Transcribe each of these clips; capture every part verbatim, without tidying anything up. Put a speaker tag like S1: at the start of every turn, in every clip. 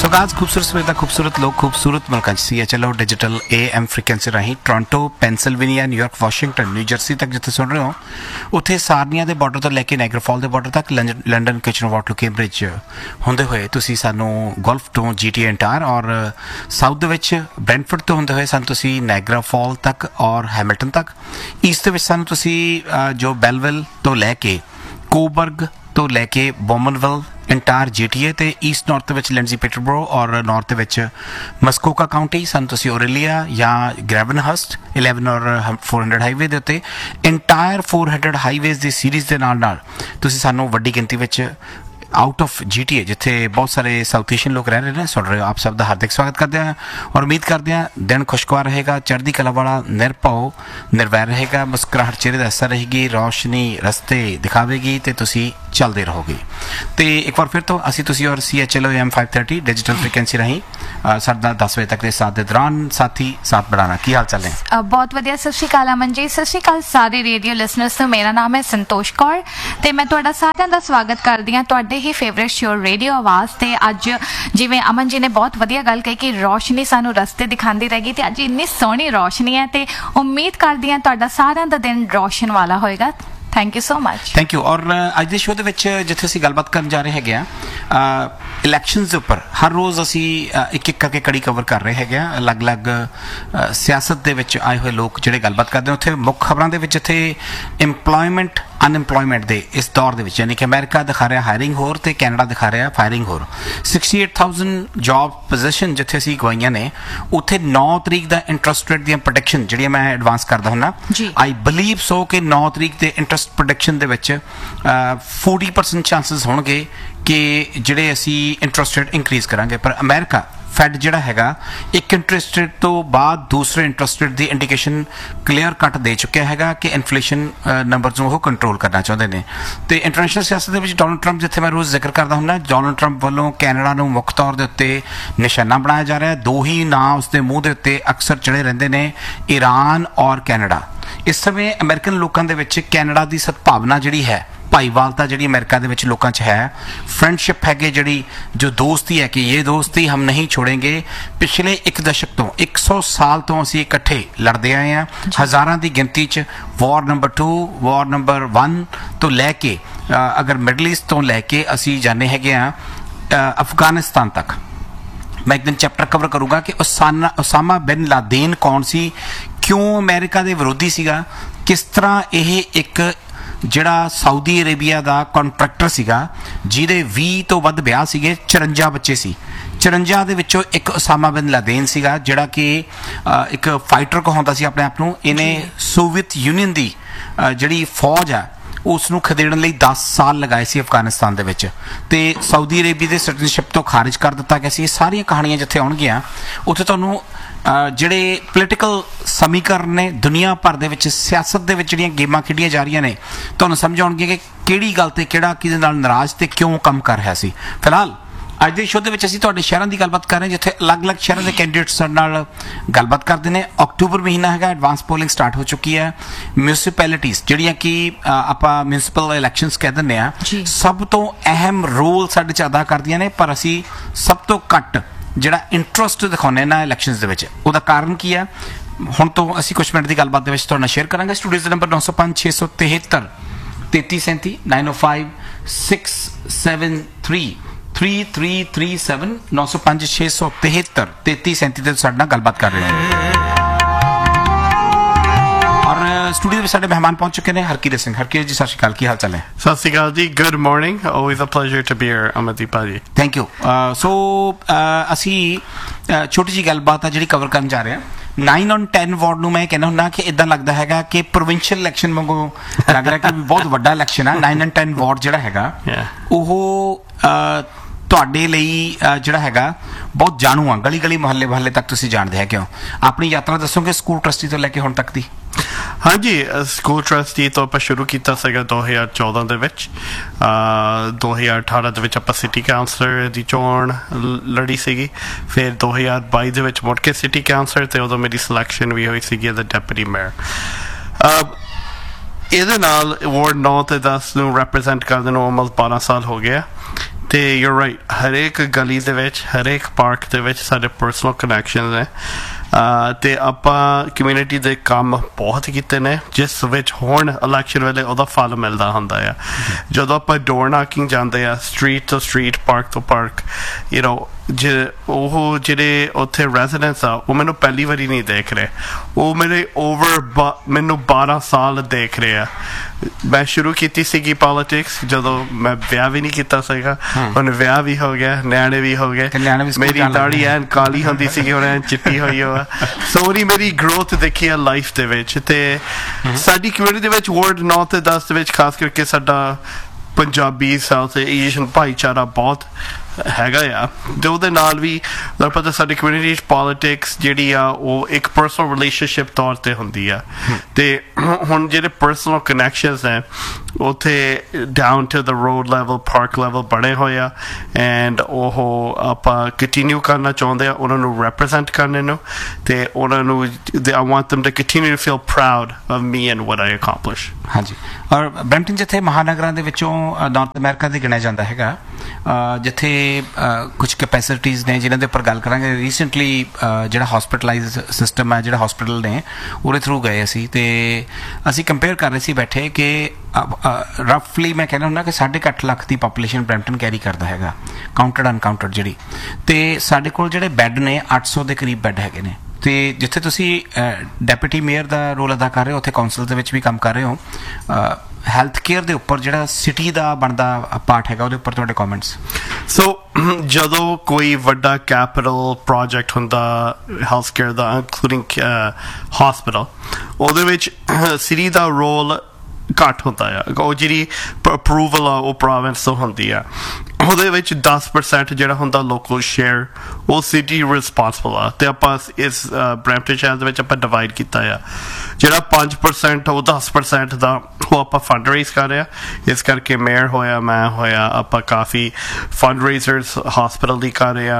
S1: सो गाज खूबसूरत सवेर खूबसूरत लोग खूबसूरत मुल्क C H L O digital A M frequency Rahi Toronto Pennsylvania New York Washington new Jersey तक जिथे सुन रहे हो उत्थे सारनिया के बॉर्डर तो लैके नाइगर फॉल के बॉर्डर तक लंडन किचनर वाटर कैम्ब्रिज होंदे हुए तुसी सानू गोल्फ तो जी टी एंटायर और साउथ विच ब्रेंटफोर्ड तो होंदे हुए सानू तुसी नाइगरा फॉल तक और हैमिल्टन तक ईस्ट विच सानू तुसी जो बेलविल तो लैके कोबर्ग तो लैके बोमनविल इंटायर जी टी ए तो ईस्ट नॉर्थ विच लिंडजी पीटरबरो और नॉर्थ विच मस्कोका काउंटी सन तुसी ओरेलिया या ग्रेवनहर्स्ट इलेवन और फोर हंड्रड हाईवे के उत्ते इंटायर फोर हंड्रड हाईवेज की सीरीज़ के नाल नाल तुसी सानू वड्डी गिनती विच out of G T A जिथे बहुत सारे साउथ एशियन लोग रह रहे हैं सुन रहे हो आप सब का हार्दिक स्वागत करते हैं और उम्मीद करते हैं दिन खुशगवार रहेगा चढ़ती कला वाला निरभव निर्वैर रहेगा मुस्कुराहट चेहरे का हिस्सा रहेगी रोशनी रस्ते दिखावेगी तो तुसी चलते रहोगे तो एक बार फिर तो असी तुसी और C H L O M five thirty digital frequency राही साढ़े दस बजे तक के साथ के दौरान साथी साथ बढ़ाना की हाल चाल है
S2: बहुत वधिया सत श्री अकाल अमन जी सत श्री अकाल सारे रेडियो लिसनर्स तो मेरा नाम है संतोष कौर तो मैं तुहाडा सारिਆਂ ਦਾ ਸਵਾਗਤ ਕਰਦੀ ਹਾਂ ਤੁਹਾਡੇ ही फेवरेट शो रेडियो आवाज़ ਤੇ ਅੱਜ ਜਿਵੇਂ ਅਮਨ ਜੀ ਨੇ ਬਹੁਤ ਵਧੀਆ ਗੱਲ ਕਹੀ ਕਿ ਰੋਸ਼ਨੀ ਸਾਨੂੰ ਰਸਤੇ ਦਿਖਾਉਂਦੀ ਰਹੇਗੀ ਤੇ ਅੱਜ ਇੰਨੀ ਸੋਹਣੀ ਰੋਸ਼ਨੀ ਹੈ ਤੇ ਉਮੀਦ ਕਰਦੀ ਹਾਂ ਤੁਹਾਡਾ ਸਾਰਿਆਂ ਦਾ ਦਿਨ ਰੋਸ਼ਨ ਵਾਲਾ ਹੋਏਗਾ thank you so much
S1: thank you और अज के शो के जिथे असी गलबात कर जा रहे हैं इलैक्शनस के उपर हर रोज़ असी एक एक करके कड़ी कवर कर रहे हैं अलग अलग सियासत के विच आए हुए लोग जिहड़े गलबात करते हैं उत्थे मुख खबरों के जिथे इंपलॉयमेंट अनएम्पलॉयमेंट दे इस दौर दे विच यानी कि अमेरिका दिखा रहा हायरिंग होर ते कैनेडा दिखा रहा फायरिंग होर sixty eight thousand job position जिथे असी गवाइयां ने उत्थे नौ तरीक का इंटरस्ट रेट दी प्रोडिक्शन जिहड़ी मैं एडवांस करदा हुंदा आई बिलीव सो कि नौ तरीक के इंटरस्ट प्रोडिक्शन दे विच फोर्टी परसेंट चांसिस होणगे कि जिहड़े असी इंटरस्ट रेट इंक्रीज करांगे पर अमेरिका फैड जिहड़ा हैगा एक इंटरस्ट रेट तो बाद दूसरे इंटरस्ट रेट की इंडिकेशन क्लीयर कट दे चुका हैगा कि इन्फ्लेशन नंबर्स वो कंट्रोल करना चाहते हैं तो इंटरनेशनल सियासत के डोनाल्ड ट्रंप जिथे मैं रोज़ जिक्र करता हूँ डोनाल्ड ट्रंप वालों कैनेडा को मुख्य तौर के उत्ते निशाना बनाया जा रहा है दो ही नाम उसके मूँह के उत्ते अक्सर चढ़े रहते हैं ईरान और कैनेडा इस समय अमेरिकन लोगों के कैनेडा की सद्भावना जिहड़ी है भाईवालता जी अमेरिका के लोगों च है फ्रेंडशिप है जी जो दोस्ती है कि ये दोस्ती हम नहीं छोड़ेंगे पिछले एक दशक तो एक सौ साल तो असी इकट्ठे लड़ते आए हैं हज़ारों की गिनती च war number two war number one तो लैके अगर मिडल ईस्ट तो लैके असी जाने है अफगानिस्तान तक मैं एक दिन चैप्टर कवर करूँगा कि उसाना उसामा बिन लादेन कौन सी क्यों अमेरिका के विरोधी सीगा किस तरह यह एक जिहड़ा साउदी अरेबिया का कॉन्ट्रैक्टर सीगा जिहदे बीस तो वध ब्याह सीगे चुरंजा बच्चे सी चुरंजा दे विचों एक उसामा बिन लादेन सीगा जिहड़ा कि एक फाइटर कहाउंदा सी अपने आप नूं इहने सोवियत यूनियन की जिहड़ी फौज है उसनूं खदेड़न लई दस साल लगाए सी अफगानिस्तान दे विच ते सऊदी अरेबिया के सिटीजनशिप तो खारिज कर दिता गया सी ये सारियां कहानियां जिथे आउणगीआं उत्थे तुहानूं ਜਿਹੜੇ ਪੋਲੀਟੀਕਲ ਸਮੀਕਰਨ ਨੇ ਦੁਨੀਆ ਭਰ ਦੇ ਵਿੱਚ ਸਿਆਸਤ ਦੇ ਵਿੱਚ ਜਿਹੜੀਆਂ ਗੇਮਾਂ ਖੇਡੀਆਂ ਜਾ ਰਹੀਆਂ ਨੇ ਤੁਹਾਨੂੰ ਸਮਝ ਆਉਣਗੇ ਕਿ ਕਿਹੜੀ ਗੱਲ ਤੇ ਕਿਹੜਾ ਕਿਹਦੇ ਨਾਲ ਨਾਰਾਜ਼ ਤੇ ਕਿਉਂ ਕੰਮ ਕਰ ਰਿਹਾ ਸੀ ਫਿਲਹਾਲ ਅੱਜ ਦੇ ਸ਼ੋਅ ਦੇ ਵਿੱਚ ਅਸੀਂ ਤੁਹਾਡੇ ਸ਼ਹਿਰਾਂ ਦੀ ਗੱਲਬਾਤ ਕਰ ਰਹੇ ਹਾਂ ਜਿੱਥੇ ਅਲੱਗ-ਅਲੱਗ ਸ਼ਹਿਰਾਂ ਦੇ ਕੈਂਡੀਡੇਟਸ ਨਾਲ ਗੱਲਬਾਤ ਕਰਦੇ ਨੇ ਅਕਤੂਬਰ ਮਹੀਨਾ ਹੈਗਾ ਐਡਵਾਂਸ ਪੋਲਿੰਗ ਸਟਾਰਟ ਹੋ ਚੁੱਕੀ ਹੈ ਮਿਊਨਿਸਪੈਲਿਟੀਜ਼ ਜਿਹੜੀਆਂ ਕਿ ਆਪਾਂ ਮਿਊਨਿਸਪਲ ਇਲੈਕਸ਼ਨਸ ਕਹਿ ਦਿੰਦੇ ਆ ਸਭ ਤੋਂ ਅਹਿਮ ਰੋਲ ਸਾਡੇ 'ਚ ਅਦਾ ਕਰਦੀਆਂ ਨੇ ਪਰ ਅਸੀਂ ਸਭ ਤੋਂ ਘੱਟ ਜਿਹੜਾ ਇੰਟਰਸਟ ਦਿਖਾਉਂਦੇ ਨਾ ਇਲੈਕਸ਼ਨਸ ਦੇ ਵਿੱਚ ਉਹਦਾ ਕਾਰਨ ਕੀ ਹੈ ਹੁਣ ਤੋਂ ਅਸੀਂ ਕੁਝ ਮਿੰਟ ਦੀ ਗੱਲਬਾਤ ਦੇ ਵਿੱਚ ਤੁਹਾਡੇ ਨਾਲ ਸ਼ੇਅਰ ਕਰਾਂਗੇ ਸਟੂਡੀਓ ਦਾ ਨੰਬਰ ਨੌ ਸੌ ਪੰਜ ਛੇ ਸੌ ਤਿਹੱਤਰ ਤੇਤੀ ਸੈਂਤੀ ਨਾਈਨ ਓ five six seven three three three three seven ਨੌ ਸੌ ਪੰਜ ਛੇ ਸੌ ਤਿਹੱਤਰ ਤੇਤੀ ਸੈਂਤੀ ਤੇ ਸਾਡੇ ਨਾਲ ਗੱਲਬਾਤ ਕਰ ਰਹੇ ਹਾਂ और स्टूडियो में साढ़े मेहमान पहुंच चुके हैं हरकीरत सिंह हरकीरत जी सत श्री अकाल की हाल चाल है
S3: सत श्री अकाल जी good morning always a pleasure to be here Amandeep भाजी
S1: थैंक यू सो असी छोटी जी गलबात है जी कवर करन जा रहे हैं नाइन ऑन टेन वार्ड ਨੂੰ ਮੈਂ ਕਹਿੰਦਾ ਹੁੰਦਾ ਕਿ ਇਦਾਂ ਲੱਗਦਾ ਹੈਗਾ ਕਿ ਪ੍ਰੋਵਿੰਸ਼ੀਅਲ ਇਲੈਕਸ਼ਨ ਵਾਂਗੂ ਲੱਗ ਰਿਹਾ ਕਿ ਬਹੁਤ ਵੱਡਾ ਇਲੈਕਸ਼ਨ ਹੈ ਨਾइन ਐਂਡ टेन ਵਾਰਡ ਜਿਹੜਾ ਹੈਗਾ ਉਹ ਤੁਹਾਡੇ ਲਈ ਜਿਹੜਾ ਹੈਗਾ ਬਹੁਤ ਜਾਣੂ ਆ ਗਲੀ ਗਲੀ ਮੁਹੱਲੇ ਮੁਹੱਲੇ ਤੱਕ ਤੁਸੀਂ ਜਾਣਦੇ ਹੈ ਕਿਉਂ ਆਪਣੀ ਯਾਤਰਾ ਦੱਸੋਗੇ ਸਕੂਲ ਟਰਸਟੀ ਤੋਂ ਲੈ ਕੇ ਹੁਣ ਤੱਕ ਦੀ
S3: हाँ जी ਸਕੂਲ ਟਰਸਟੀ ਤੋਂ ਆਪਾਂ ਸ਼ੁਰੂ ਕੀਤਾ ਸੀਗਾ ਦੋ ਹਜ਼ਾਰ ਚੌਦਾਂ ਦੇ ਵਿੱਚ ਦੋ ਹਜ਼ਾਰ ਅਠਾਰਾਂ ਦੇ ਵਿੱਚ ਆਪਾਂ ਸਿਟੀ ਕਾਉਂਸਲਰ ਦੀ ਚੋਣ ਲੜੀ ਸੀਗੀ ਫਿਰ ਦੋ ਹਜ਼ਾਰ ਬਾਈ ਦੇ ਵਿੱਚ ਮੁੜ ਕੇ ਸਿਟੀ ਕਾਉਂਸਲਰ ਤੇ ਉਦੋਂ ਮੇਰੀ ਸਿਲੈਕਸ਼ਨ ਵੀ ਹੋਈ ਸੀਗੀ ਐਜ਼ ਅ ਡੈਪੂਟੀ ਮੇਅਰ ਇਹਦੇ ਨਾਲ ਵਾਰਡ ਨੌ ਤੇ ਦਸ ਨੂੰ ਰੈਪਰੈਜ਼ੈਂਟ ਕਰਦੇ ਨੂੰ ਆਲਮੋਸਟ ਬਾਰਾਂ ਸਾਲ ਹੋ ਗਿਆ ਤੇ ਯੂ ਆਰ ਰਾਈਟ ਹਰੇਕ ਗਲੀ ਦੇ ਵਿੱਚ ਹਰੇਕ ਪਾਰਕ ਦੇ ਵਿੱਚ ਸਾਡੇ ਪਰਸਨਲ ਕਨੈਕਸ਼ਨਸ ਨੇ ਤੇ ਆਪਾਂ ਕਮਿਊਨਿਟੀ ਦੇ ਕੰਮ ਬਹੁਤ ਕੀਤੇ ਨੇ ਜਿਸ ਵਿੱਚ ਹੁਣ ਇਲੈਕਸ਼ਨ ਵੇਲੇ ਉਹਦਾ ਫਲ ਮਿਲਦਾ ਹੁੰਦਾ ਆ ਜਦੋਂ ਆਪਾਂ ਡੋਰ ਨਾਕਿੰਗ ਜਾਂਦੇ ਆ ਸਟਰੀਟ ਤੋਂ ਸਟਰੀਟ ਪਾਰਕ ਤੋਂ ਪਾਰਕ ਯੂ ਨੋ ਜੇ ਉਹ ਜਿਹੜੇ ਉੱਥੇ ਰੈਜ਼ੀਡੈਂਟਸ ਆ ਉਹ ਮੈਨੂੰ ਪਹਿਲੀ ਵਾਰੀ ਨਹੀਂ ਦੇਖ ਰਹੇ ਉਹ ਮੇਰੇ ਓਵਰ ਮੈਨੂੰ ਬਾਰਾਂ ਸਾਲ ਦੇਖ ਰਹੇ ਆ ਮੈਂ ਸ਼ੁਰੂ ਕੀਤੀ ਸੀਗੀ ਪੋਲੀਟਿਕਸ ਜਦੋਂ ਮੈਂ ਵਿਆਹ ਵੀ ਨਹੀਂ ਕੀਤਾ ਸੀਗਾ ਹੁਣ ਵਿਆਹ ਵੀ ਹੋ ਗਿਆ ਨਿਆਣੇ ਵੀ ਹੋ ਗਏ ਮੇਰੀ ਦਾੜੀ ਐਨ ਕਾਲੀ ਹੁੰਦੀ ਸੀਗੀ ਹੁਣ ਐਨ ਚਿੱਟੀ ਹੋਈ ਆ ਸੋ ਉਹਦੀ ਮੇਰੀ ਗਰੋਥ ਦੇਖੀ ਆ ਲਾਈਫ ਦੇ ਵਿੱਚ ਤੇ ਸਾਡੀ ਕਮਿਊਨਿਟੀ ਦੇ ਵਿੱਚ ਵਾਰਡ ਨੌ ਤੇ ਦਸ ਦੇ ਵਿੱਚ ਖਾਸ ਕਰਕੇ ਸਾਡਾ ਪੰਜਾਬੀ ਸਾਊਥ ਏਸ਼ੀਅਨ ਭਾਈਚਾਰਾ ਬਹੁਤ ਹੈਗਾ ਆ ਤੇ ਉਹਦੇ ਨਾਲ ਵੀ ਤੁਹਾਨੂੰ ਪਤਾ ਸਾਡੀ ਕਮਿਊਨਿਟੀ 'ਚ ਪੋਲੀਟਿਕਸ ਜਿਹੜੀ ਆ ਉਹ ਇੱਕ ਪਰਸਨਲ ਰਿਲੇਸ਼ਨਸ਼ਿਪ ਤੌਰ ਤੇ ਹੁੰਦੀ ਆ ਤੇ ਹੁਣ ਜਿਹੜੇ ਪਰਸਨਲ ਕਨੈਕਸ਼ਨਸ ਹੈ ਉੱਥੇ down to the road level park level ਬਣੇ ਹੋਏ ਆ ਐਂਡ ਉਹ ਆਪਾਂ ਕੰਟੀਨਿਊ ਕਰਨਾ ਚਾਹੁੰਦੇ ਆ ਉਹਨਾਂ ਨੂੰ ਰੈਪਰੈਜ਼ੈਂਟ ਕਰਨੇ ਨੂੰ ਤੇ ਉਹਨਾਂ ਨੂੰ I want them to continue to feel proud of me and what I accomplish
S1: ਹਾਂਜੀ ਔਰ ਬਰੈਂਪਟਨ ਜਿੱਥੇ ਮਹਾਨਗਰਾਂ ਦੇ ਵਿੱਚੋਂ ਨਾਰਥ ਅਮਰੀਕਾ ਦੇ ਗਿਣਿਆ ਜਾਂਦਾ ਹੈਗਾ ਜਿੱਥੇ ਕੁਝ ਕੈਪੈਸਿਟੀਜ਼ ਨੇ ਜਿਨ੍ਹਾਂ ਦੇ ਉੱਪਰ ਗੱਲ ਕਰਾਂਗੇ ਰੀਸੈਂਟਲੀ ਜਿਹੜਾ ਹਸਪੀਟਲਾਈਜ਼ ਸਿਸਟਮ ਹੈ ਜਿਹੜਾ ਹਸਪੀਟਲ ਨੇ ਉਹਦੇ ਥਰੂ ਗਏ ਅਸੀਂ ਤੇ ਅਸੀਂ ਕੰਪੇਅਰ ਕਰ ਰਹੇ ਸੀ ਬੈਠੇ ਕਿ ਰਫਲੀ ਮੈਂ ਕਹਿੰਦਾ ਹੁੰਦਾ ਕਿ ਸਾਢੇ ਕੁ ਅੱਠ ਲੱਖ ਦੀ ਪਾਪੂਲੇਸ਼ਨ ਬਰੈਂਪਟਨ ਕੈਰੀ ਕਰਦਾ ਹੈਗਾ ਕਾਊਂਟਡ ਅਨਕਾਊਂਟਡ ਜਿਹੜੀ ਤੇ ਸਾਡੇ ਕੋਲ ਜਿਹੜੇ ਬੈੱਡ ਨੇ ਅੱਠ ਸੌ ਦੇ ਕਰੀਬ ਬੈੱਡ ਹੈਗੇ ਨੇ ਤੇ ਜਿੱਥੇ ਤੁਸੀਂ ਡੈਪੂਟੀ ਮੇਅਰ ਦਾ ਰੋਲ ਅਦਾ ਕਰ ਰਹੇ ਹੋ ਉੱਥੇ ਕੌਂਸਲ ਦੇ ਵਿੱਚ ਵੀ ਕੰਮ ਕਰ ਰਹੇ ਹੋ ਹੈਲਥ ਕੇਅਰ ਦੇ ਉੱਪਰ ਜਿਹੜਾ ਸਿਟੀ ਦਾ ਬਣਦਾ ਪਾਰਟ ਹੈਗਾ ਉਹਦੇ ਉੱਪਰ ਤੁਹਾਡੇ ਕਮੈਂਟਸ
S3: ਸੋ ਜਦੋਂ ਕੋਈ ਵੱਡਾ ਕੈਪੀਟਲ ਪ੍ਰੋਜੈਕਟ ਹੁੰਦਾ ਹੈਲਥ ਕੇਅਰ ਦਾ ਇਨਕਲੂਡਿੰਗ ਹਸਪੀਟਲ ਉਹਦੇ ਵਿੱਚ ਸਿਟੀ ਦਾ ਰੋਲ ਘੱਟ ਹੁੰਦਾ ਆ ਉਹ ਜਿਹੜੀ ਅਪਰੂਵਲ ਆ ਉਹ ਪ੍ਰੋਵਿੰਸ ਤੋਂ ਹੁੰਦੀ ਆ ਉਹਦੇ ਵਿੱਚ ਦਸ ਪਰਸੈਂਟ ਜਿਹੜਾ ਹੁੰਦਾ ਲੋਕਲ ਸ਼ੇਅਰ ਉਹ ਸਿਟੀ ਰਿਸਪਾਂਸਿਬਲ ਆ ਤੇ ਆਪਾਂ ਇਸ ਬਰੈਂਪਟਨ ਸ਼ਹਿਰ ਦੇ ਵਿੱਚ ਆਪਾਂ ਡਿਵਾਈਡ ਕੀਤਾ ਆ ਜਿਹੜਾ ਪੰਜ ਪਰਸੈਂਟ ਉਹ ਦਸ ਪਰਸੈਂਟ ਦਾ ਉਹ ਆਪਾਂ ਫੰਡ ਰੇਜ਼ ਕਰ ਰਹੇ ਆ ਇਸ ਕਰਕੇ ਮੇਅਰ ਹੋਇਆ ਮੈਂ ਹੋਇਆ ਆਪਾਂ ਕਾਫੀ ਫੰਡ ਰੇਜ਼ਰਸ ਹਸਪੀਟਲ ਦੀ ਕਰ ਰਹੇ ਆ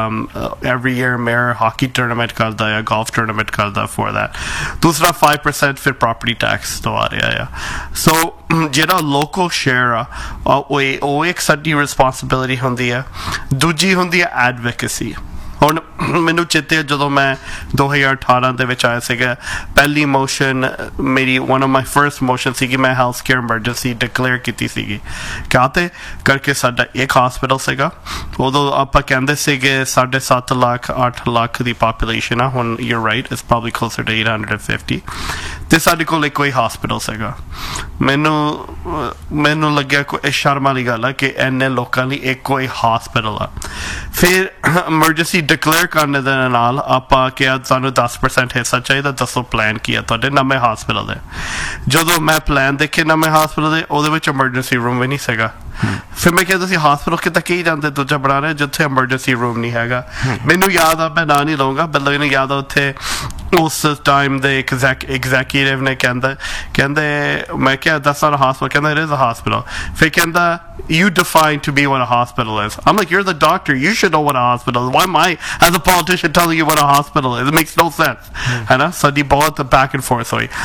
S3: every year mayor hockey tournament ਕਰਦਾ ਆ ਗੋਲਫ ਟੂਰਨਾਮੈਂਟ ਕਰਦਾ ਫੋਰ ਦੈਟ ਦੂਸਰਾ five percent ਫਿਰ ਪ੍ਰੋਪਰਟੀ ਟੈਕਸ ਤੋਂ ਆ ਰਿਹਾ ਆ ਸੋ ਜਿਹੜਾ ਲੋਕਲ ਸ਼ੇਅਰ ਆ ਉਹ ਉਹ ਇੱਕ ਸਾਡੀ ਰਿਸਪਾਂਸਿਬਿਲਿਟੀ ਹੁੰਦੀ ਆ ਦੂਜੀ ਹੁੰਦੀ ਆ ਐਡਵੋਕੇਸੀ ਹੁਣ ਮੈਨੂੰ ਚੇਤੇ ਜਦੋਂ ਮੈਂ ਦੋ ਹਜ਼ਾਰ ਅਠਾਰਾਂ ਦੇ ਵਿੱਚ ਆਇਆ ਸੀਗਾ ਪਹਿਲੀ ਮੋਸ਼ਨ ਮੇਰੀ one of my first motion ਸੀਗੀ ਮੈਂ ਹੈਲਥ ਕੇਅਰ ਐਮਰਜੈਂਸੀ ਡਿਕਲੇਅਰ ਕੀਤੀ ਸੀਗੀ ਕਾਹਤੇ ਕਰਕੇ ਸਾਡਾ ਇੱਕ ਹਸਪੀਟਲ ਸੀਗਾ ਉਦੋਂ ਆਪਾਂ ਕਹਿੰਦੇ ਸੀਗੇ ਸਾਢੇ ਸੱਤ ਲੱਖ ਅੱਠ ਲੱਖ ਦੀ ਪਾਪੂਲੇਸ਼ਨ ਆ ਹੁਣ you right it's probably closure to eight hundred fifty ਤੇ ਸਾਡੇ ਕੋਲ ਇੱਕੋ ਹੀ ਹਸਪੀਟਲ ਸੀਗਾ ਮੈਨੂੰ ਮੈਨੂੰ ਲੱਗਿਆ ਕੋਈ ਸ਼ਰਮ ਵਾਲੀ ਗੱਲ ਆ ਕਿ ਇੰਨੇ ਲੋਕਾਂ ਲਈ ਇੱਕੋ ਹੀ ਹਸਪੀਟਲ ਆ ਫਿਰ ਐਮਰਜੈਂਸੀ ਡਿਕਲੇਅਰ ਕਰਨ ਦੇ ਨਾਲ ਆਪਾਂ ਕਿਹਾ ਸਾਨੂੰ ਦਸ ਪਰਸੈਂਟ ਹਿੱਸਾ ਚਾਹੀਦਾ ਦੱਸੋ ਪਲਾਨ ਕੀ ਆ ਤੁਹਾਡੇ ਨਵੇਂ ਹਸਪੀਟਲ ਦੇ ਜਦੋਂ ਮੈਂ ਪਲਾਨ ਦੇਖੇ ਨਵੇਂ ਹਸਪੀਟਲ ਦੇ ਉਹਦੇ ਵਿੱਚ ਐਮਰਜੈਂਸੀ ਰੂਮ ਵੀ ਨਹੀਂ ਸੀਗਾ ਫਿਰ ਮੈਂ ਕਿਹਾ ਤੁਸੀਂ ਹਸਪੀਟਲ ਕਿੱਦਾਂ ਕੀ ਜਾਂਦੇ ਦੂਜਾ ਬਣਾ ਰਹੇ ਜਿੱਥੇ ਐਮਰਜੈਂਸੀ ਰੂਮ ਨਹੀਂ ਹੈਗਾ ਮੈਨੂੰ ਯਾਦ ਆ ਮੈਂ ਨਾਂ ਨਹੀਂ ਲਊਂਗਾ ਪਰ ਮੈਨੂੰ ਯਾਦ ਆ ਉੱਥੇ ਉਸ ਟਾਈਮ ਦੇ ਐਗਜ਼ੈਕਟਿਵ ਨੇ ਕਹਿੰਦਾ ਕਹਿੰਦੇ ਮੈਂ ਕਿਹਾ that's not a hospital ਕਹਿੰਦਾ it is a hospital ਫਿਰ ਕਹਿੰਦਾ you define to me what a hospital is I'm like you're the doctor you should know what a hospital is why am I as a politician telling you what a hospital is it makes no sense ਹੈ ਨਾ ਸਾਡੀ ਬਹੁਤ back and forth ਹੋਈ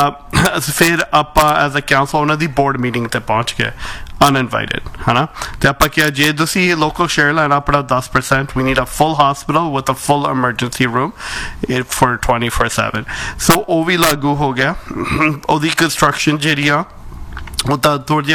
S3: ਫਿਰ ਆਪਾਂ as a council ਉਹਨਾਂ ਦੀ board meeting ਤੇ ਪਹੁੰਚ ਗਏ uninvited ਹੈ ਨਾ ਤੇ ਆਪਾਂ ਕਿਹਾ ਜੇ ਤੁਸੀਂ ਲੋਕਲ ਸ਼ੇਅਰ ਲੈਣਾ ਆਪਣਾ ਦਸ percent we need a full hospital with a full emergency room for twenty-four seven so ਉਹ ਵੀ ਲਾਗੂ ਹੋ ਗਿਆ ਉਹਦੀ ਕੰਸਟਰਕਸ਼ਨ ਜਿਹੜੀ ਆ ਉਹਦਾ ਥੋੜ੍ਹਾ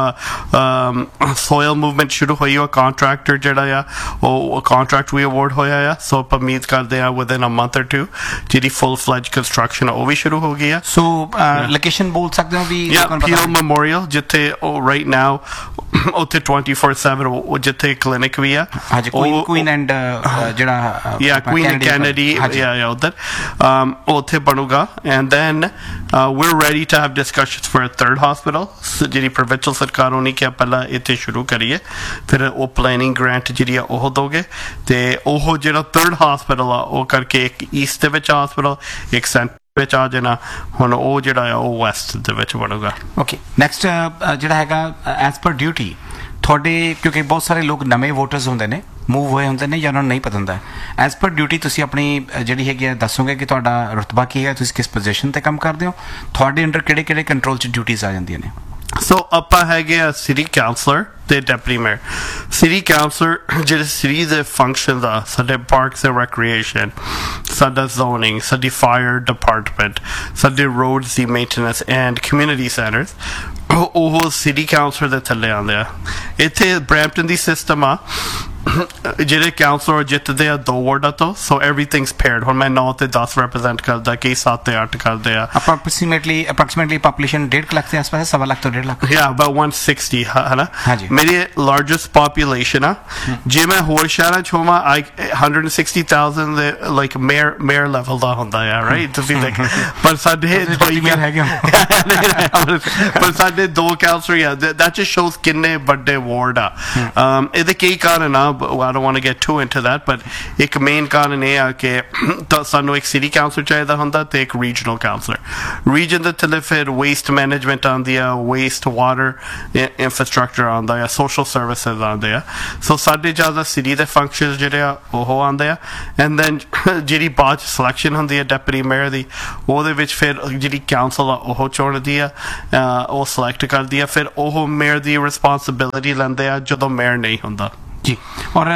S3: ਜਿਹਾ ਸੋਇਲ ਮੂਵਮੈਂਟ ਸ਼ੁਰੂ ਹੋਈ ਉਹ ਕੰਟਰੈਕਟਰ ਜਿਹੜਾ ਆ ਉਹ ਕੰਟਰੈਕਟ ਵੀ ਅਵਾਰਡ ਹੋਇਆ ਆ ਸੋ ਆਪਾਂ ਉਮੀਦ ਕਰਦੇ ਆ within a month or two ਜਿਹੜੀ ਫੁੱਲ ਫਲੈਜ ਕੰਸਟਰਕਸ਼ਨ ਉਹ ਵੀ ਸ਼ੁਰੂ ਹੋ ਗਈ ਆ
S1: ਸੋ ਲੋਕੇਸ਼ਨ ਬੋਲ ਸਕਦੇ ਹੋ ਵੀ
S3: ਪੀਓ ਮੈਮੋਰੀਅਲ ਜਿੱਥੇ ਉਹ ਰਾਈਟ ਨਾਓ ਉੱਥੇ twenty-four seven ਉਹ ਜਿੱਥੇ ਕਲੀਨਿਕ ਵੀ ਆ
S1: ਹਾਂਜੀ ਕੁਈਨ ਐਂਡ ਜਿਹੜਾ
S3: ਯਾ ਕੁਈਨ ਕੈਨੇਡੀ ਯਾ ਉਧਰ ਉੱਥੇ ਬਣੂਗਾ and then we're ready to have discussions for a third hospital ਜਿਹੜੀ ਪ੍ਰੋਵਿੰਸ਼ਲ ਸਰਕਾਰ ਉਹਨੇ ਕਿਹਾ ਪਹਿਲਾਂ ਇੱਥੇ ਸ਼ੁਰੂ ਕਰੀਏ ਫਿਰ ਉਹ ਪਲੈਨਿੰਗ ਗ੍ਰਾਂਟ ਜਿਹੜੀ ਆ ਉਹ ਦੋਗੇ ਤੇ ਉਹ ਜਿਹੜਾ ਥਰਡ ਹਸਪੀਟਲ ਆ ਉਹ ਕਰਕੇ ਇੱਕ ਈਸਟ ਦੇ ਵਿੱਚ ਹਸਪੀਟਲ ਇੱਕ ਸੈਂਟਰ ਵਿੱਚ ਆ ਜਾਣਾ ਹੁਣ ਉਹ ਜਿਹੜਾ ਆ ਉਹ ਵੈਸਟ ਦੇ ਵਿੱਚ ਬਣੂਗਾ
S1: ਓਕੇ ਨੈਕਸਟ ਜਿਹੜਾ ਹੈਗਾ ਐਜ਼ ਪਰ ਡਿਊਟੀ ਤੁਹਾਡੇ ਕਿਉਂਕਿ ਬਹੁਤ ਸਾਰੇ ਲੋਕ ਨਵੇਂ ਵੋਟਰਸ ਹੁੰਦੇ ਨੇ ਮੂਵ ਹੋਏ ਹੁੰਦੇ ਨੇ ਜਾਂ ਉਹਨਾਂ ਨੂੰ ਨਹੀਂ ਪਤਾ ਹੁੰਦਾ ਐਜ਼ ਪਰ ਡਿਊਟੀ ਤੁਸੀਂ ਆਪਣੀ ਜਿਹੜੀ ਹੈਗੀ ਆ ਦੱਸੋਗੇ ਕਿ ਤੁਹਾਡਾ ਰੁਤਬਾ ਕੀ ਹੈ ਤੁਸੀਂ ਕਿਸ ਪੋਜੀਸ਼ਨ ਤੇ ਕੰਮ ਕਰਦੇ ਹੋ ਤੁਹਾਡੇ ਅੰਡਰ ਕਿਹੜੇ ਕਿਹੜੇ ਕੰਟਰੋਲ 'ਚ ਡਿਊਟੀਜ਼ ਆ ਜਾਂਦੀਆਂ ਨੇ
S3: ਸੋ ਆਪਾਂ ਹੈਗੇ ਆ ਸਿਟੀ ਕਾਉਂਸਲਰ ਤੇ ਡਿਪਟੀ ਮੇਅਰ ਸਿਟੀ ਕਾਉਂਸਲਰ ਜਿਹੜੇ ਸਿਟੀ ਦੇ ਫੰਕਸ਼ਨਸ ਆ ਸਾਡੇ ਪਾਰਕਸ ਐਂਡ ਰੈਕਰੀਏਸ਼ਨ ਸਾਡਾ ਜ਼ੋਨਿੰਗ ਸਾਡੀ ਫਾਇਰ ਡਿਪਾਰਟਮੈਂਟ ਸਾਡੇ roads the maintenance and community centres ਉਹ ਸਿਟੀ ਕਾਉਂਸਲਰ ਦੇ ਥੱਲੇ ਆਉਂਦੇ ਆ ਇੱਥੇ ਬਰੈਂਪਟਨ ਦੀ ਸਿਸਟਮ ਆ ਜਿਹੜੇ ਕਾਉਂਸਲਰ ਜਿੱਤਦੇ ਆ ਦੋ ਵਾਰਡਾਂ ਤੋਂ ਸੋ ਐਵਰੀਥਿੰਗਸ ਪੇਅਰਡ ਹੁਣ ਮੈਂ ਨੌ ਤੇ ਦਸ ਰਿਪਰੈਜ਼ੈਂਟ ਕਰਦਾ ਕਈ ਸੱਤ ਤੇ ਅੱਠ ਕਰਦੇ ਆ
S1: ਅਪਰੋਕਸੀਮੇਟਲੀ ਅਪਰੋਕਸੀਮੇਟਲੀ ਪਾਪੂਲੇਸ਼ਨ ਡੇਢ ਲੱਖ ਦੇ ਆਸ-ਪਾਸ ਸਵਾ ਲੱਖ ਤੋਂ ਡੇਢ lakh
S3: yeah about one sixty ਹੈ
S1: ਹਾਂਜੀ
S3: ਮੇਰੀ ਲਾਰਜੈਸਟ ਪਾਪੂਲੇਸ਼ਨ ਆ ਜੇ ਮੈਂ ਹੋਰ ਸ਼ਹਿਰਾਂ ਚ ਹੋਵਾਂ I one hundred sixty thousand ਦੇ ਲਾਈਕ ਮੇਅਰ ਮੇਅਰ ਲੈਵਲ ਦਾ ਹੁੰਦਾ ਆ ਰਾਈਟ ਤੁਸੀਂ ਦੇਖ ਪਰ ਸਾਡੇ
S1: ਮੇਅਰ ਹੈਗੇ
S3: ਪਰ ਸਾਡੇ ਦੋ ਕਾਉਂਸਲਰ ਆ that just shows ਕਿੰਨੇ ਵੱਡੇ ਵਾਰਡ ਆ ਇਹਦੇ ਕਈ ਕਾਰਨ ਆ I don't want to get too into that but ਇੱਕ ਮੇਨ ਕਾਰਨ ਇਹ ਆ ਕਿ ਸਾਨੂੰ ਇੱਕ ਸਿਟੀ ਕਾਉਂਸਲਰ ਚਾਹੀਦਾ ਹੁੰਦਾ ਤੇ ਇੱਕ ਰੀਜਨਲ ਕਾਉਂਸਲਰ ਰੀਜਨ ਦੇ ਥੱਲੇ ਫਿਰ ਵੇਸਟ ਮੈਨੇਜਮੈਂਟ ਆਉਂਦੀ ਆ ਵੇਸਟ ਵਾਟਰ ਇੰਫਰਾਸਟਰਕਚਰ ਆਉਂਦਾ ਆ ਸੋਸ਼ਲ ਸਰਵਿਸਿਜ਼ ਆਉਂਦੇ ਆ ਸੋ ਸਾਡੇ ਜ਼ਿਆਦਾ ਸਿਟੀ ਦੇ ਫੰਕਸ਼ਨਸ ਜਿਹੜੇ ਆ ਉਹ ਆਉਂਦੇ ਆ ਐਂਡ ਦੈਨ ਜਿਹੜੀ ਬਾਅਦ ਸਿਲੈਕਸ਼ਨ ਹੁੰਦੀ ਆ ਡਿਪਟੀ ਮੇਅਰ ਦੀ ਉਹਦੇ ਵਿੱਚ ਫਿਰ ਜਿਹੜੀ ਕਾਉਂਸਲ ਆ ਉਹ ਚੁਣਦੀ ਆ ਉਹ ਸਿਲੈਕਟ ਕਰਦੀ ਆ ਫਿਰ ਉਹ ਮੇਅਰ ਦੀ ਰਿਸਪੌਂਸਿਬਿਲਿਟੀ ਲੈਂਦੇ ਆ ਜਦੋਂ ਮੇਅਰ ਨਹੀਂ ਹੁੰਦਾ
S1: ਜੀ ਔਰ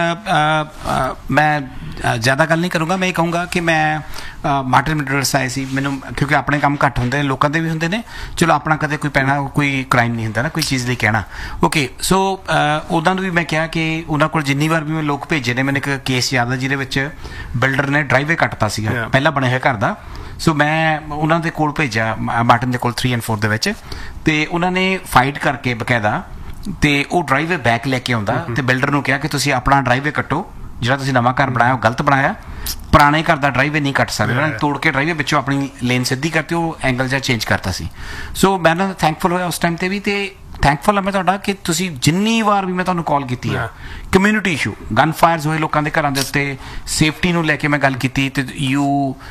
S1: ਮੈਂ ਜ਼ਿਆਦਾ ਗੱਲ ਨਹੀਂ ਕਰੂੰਗਾ ਮੈਂ ਇਹ ਕਹੂੰਗਾ ਕਿ ਮੈਂ ਮਾਰਟਨ ਮਿਡਲਸ ਆਏ ਸੀ ਮੈਨੂੰ ਕਿਉਂਕਿ ਆਪਣੇ ਕੰਮ ਘੱਟ ਹੁੰਦੇ ਨੇ ਲੋਕਾਂ ਦੇ ਵੀ ਹੁੰਦੇ ਨੇ ਚਲੋ ਆਪਣਾ ਕਦੇ ਕੋਈ ਪੈਣਾ ਕੋਈ ਕ੍ਰਾਈਮ ਨਹੀਂ ਹੁੰਦਾ ਨਾ ਕੋਈ ਚੀਜ਼ ਲਈ ਕਹਿਣਾ ਓਕੇ ਸੋ ਉੱਦਾਂ ਨੂੰ ਵੀ ਮੈਂ ਕਿਹਾ ਕਿ ਉਹਨਾਂ ਕੋਲ ਜਿੰਨੀ ਵਾਰ ਵੀ ਮੈਂ ਲੋਕ ਭੇਜੇ ਨੇ ਮੈਨੂੰ ਇੱਕ ਕੇਸ ਯਾਦ ਹੈ ਜਿਹਦੇ ਵਿੱਚ ਬਿਲਡਰ ਨੇ ਡਰਾਈਵੇ ਕੱਟਤਾ ਸੀਗਾ ਪਹਿਲਾਂ ਬਣਿਆ ਹੋਇਆ ਘਰ ਦਾ ਸੋ ਮੈਂ ਉਹਨਾਂ ਦੇ ਕੋਲ ਭੇਜਿਆ ਮਾਰਟਨ ਦੇ ਕੋਲ ਥ੍ਰੀ ਐਂਡ ਫੋਰ ਦੇ ਵਿੱਚ ਤੇ ਉਹਨਾਂ ਨੇ ਫਾਈਟ ਕਰਕੇ ਬਕਾਇਦਾ ਤੇ ਉਹ ਡਰਾਈਵੇ ਬੈਕ ਲੈ ਕੇ ਆਉਂਦਾ ਤੇ ਬਿਲਡਰ ਨੂੰ ਕਿਹਾ ਕਿ ਤੁਸੀਂ ਆਪਣਾ ਡਰਾਈਵੇ ਕੱਟੋ ਜਿਹੜਾ ਤੁਸੀਂ ਨਵਾਂ ਘਰ ਬਣਾਇਆ ਉਹ ਗਲਤ ਬਣਾਇਆ ਪੁਰਾਣੇ ਘਰ ਦਾ ਡਰਾਈਵੇ ਨਹੀਂ ਕੱਟ ਸਕਦੇ ਉਹਨਾਂ ਨੇ ਤੋੜ ਕੇ ਡਰਾਈਵੇ ਵਿੱਚੋਂ ਆਪਣੀ ਲੇਨ ਸਿੱਧੀ ਕਰਤੀ ਉਹ ਐਂਗਲ ਜਿਹਾ ਚੇਂਜ ਕਰਤਾ ਸੀ ਸੋ ਮੈਂ ਨਾ ਥੈਂਕਫੁਲ ਹੋਇਆ ਉਸ ਟਾਈਮ ਤੇ ਵੀ ਤੇ ਥੈਂਕਫੁਲ ਹਾਂ ਮੈਂ ਤੁਹਾਡਾ ਕਿ ਤੁਸੀਂ ਜਿੰਨੀ ਵਾਰ ਵੀ ਮੈਂ ਤੁਹਾਨੂੰ ਕਾਲ ਕੀਤੀ ਆ ਕਮਿਊਨਿਟੀ ਇਸ਼ੂ ਗਨ ਫਾਇਰਸ ਹੋਏ ਲੋਕਾਂ ਦੇ ਘਰਾਂ ਦੇ ਉੱਤੇ ਸੇਫਟੀ ਨੂੰ ਲੈ ਕੇ ਮੈਂ ਗੱਲ ਕੀਤੀ ਤੇ you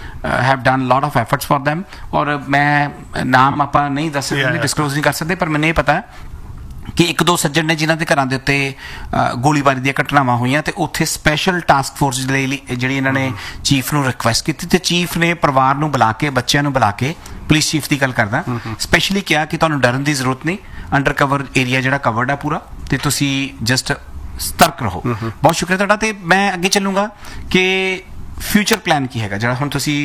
S1: have done lot of efforts for them ਔਰ ਮੈਂ ਨਾਮ ਆਪਾਂ ਨਹੀਂ ਦੱਸ ਸਕਦੇ ਡਿਸਕਲੋਜ਼ ਨਹੀਂ ਕਰ ਸਕਦੇ ਪਰ ਮੈਨੂੰ ਇਹ ਪਤਾ ਕਿ ਇੱਕ ਦੋ ਸੱਜਣ ਨੇ ਜਿਨ੍ਹਾਂ ਦੇ ਘਰਾਂ ਦੇ ਉੱਤੇ ਗੋਲੀਬਾਰੀ ਦੀਆਂ ਘਟਨਾਵਾਂ ਹੋਈਆਂ ਤੇ ਉੱਥੇ ਸਪੈਸ਼ਲ ਟਾਸਕ ਫੋਰਸ ਦੇ ਲਈ ਜਿਹੜੀ ਇਹਨਾਂ ਨੇ ਚੀਫ ਨੂੰ ਰਿਕੁਐਸਟ ਕੀਤੀ ਤੇ ਚੀਫ ਨੇ ਪਰਿਵਾਰ ਨੂੰ ਬੁਲਾ ਕੇ ਬੱਚਿਆਂ ਨੂੰ ਬੁਲਾ ਕੇ ਪੁਲਿਸ ਚੀਫ ਦੀ ਗੱਲ ਕਰਦਾ ਸਪੈਸ਼ਲੀ ਕਿਹਾ ਕਿ ਤੁਹਾਨੂੰ ਡਰਨ ਦੀ ਜ਼ਰੂਰਤ ਨਹੀਂ ਅੰਡਰ ਕਵਰ ਏਰੀਆ ਜਿਹੜਾ ਕਵਰਡ ਆ ਪੂਰਾ ਤੇ ਤੁਸੀਂ ਜਸਟ ਸਤਰਕ ਰਹੋ ਬਹੁਤ ਸ਼ੁਕਰੀਆ ਤੁਹਾਡਾ ਤੇ ਮੈਂ ਅੱਗੇ ਚੱਲੂੰਗਾ ਕਿ ਫਿਊਚਰ ਪਲਾਨ ਕੀ ਹੈਗਾ ਜਿਹੜਾ ਹੁਣ ਤੁਸੀਂ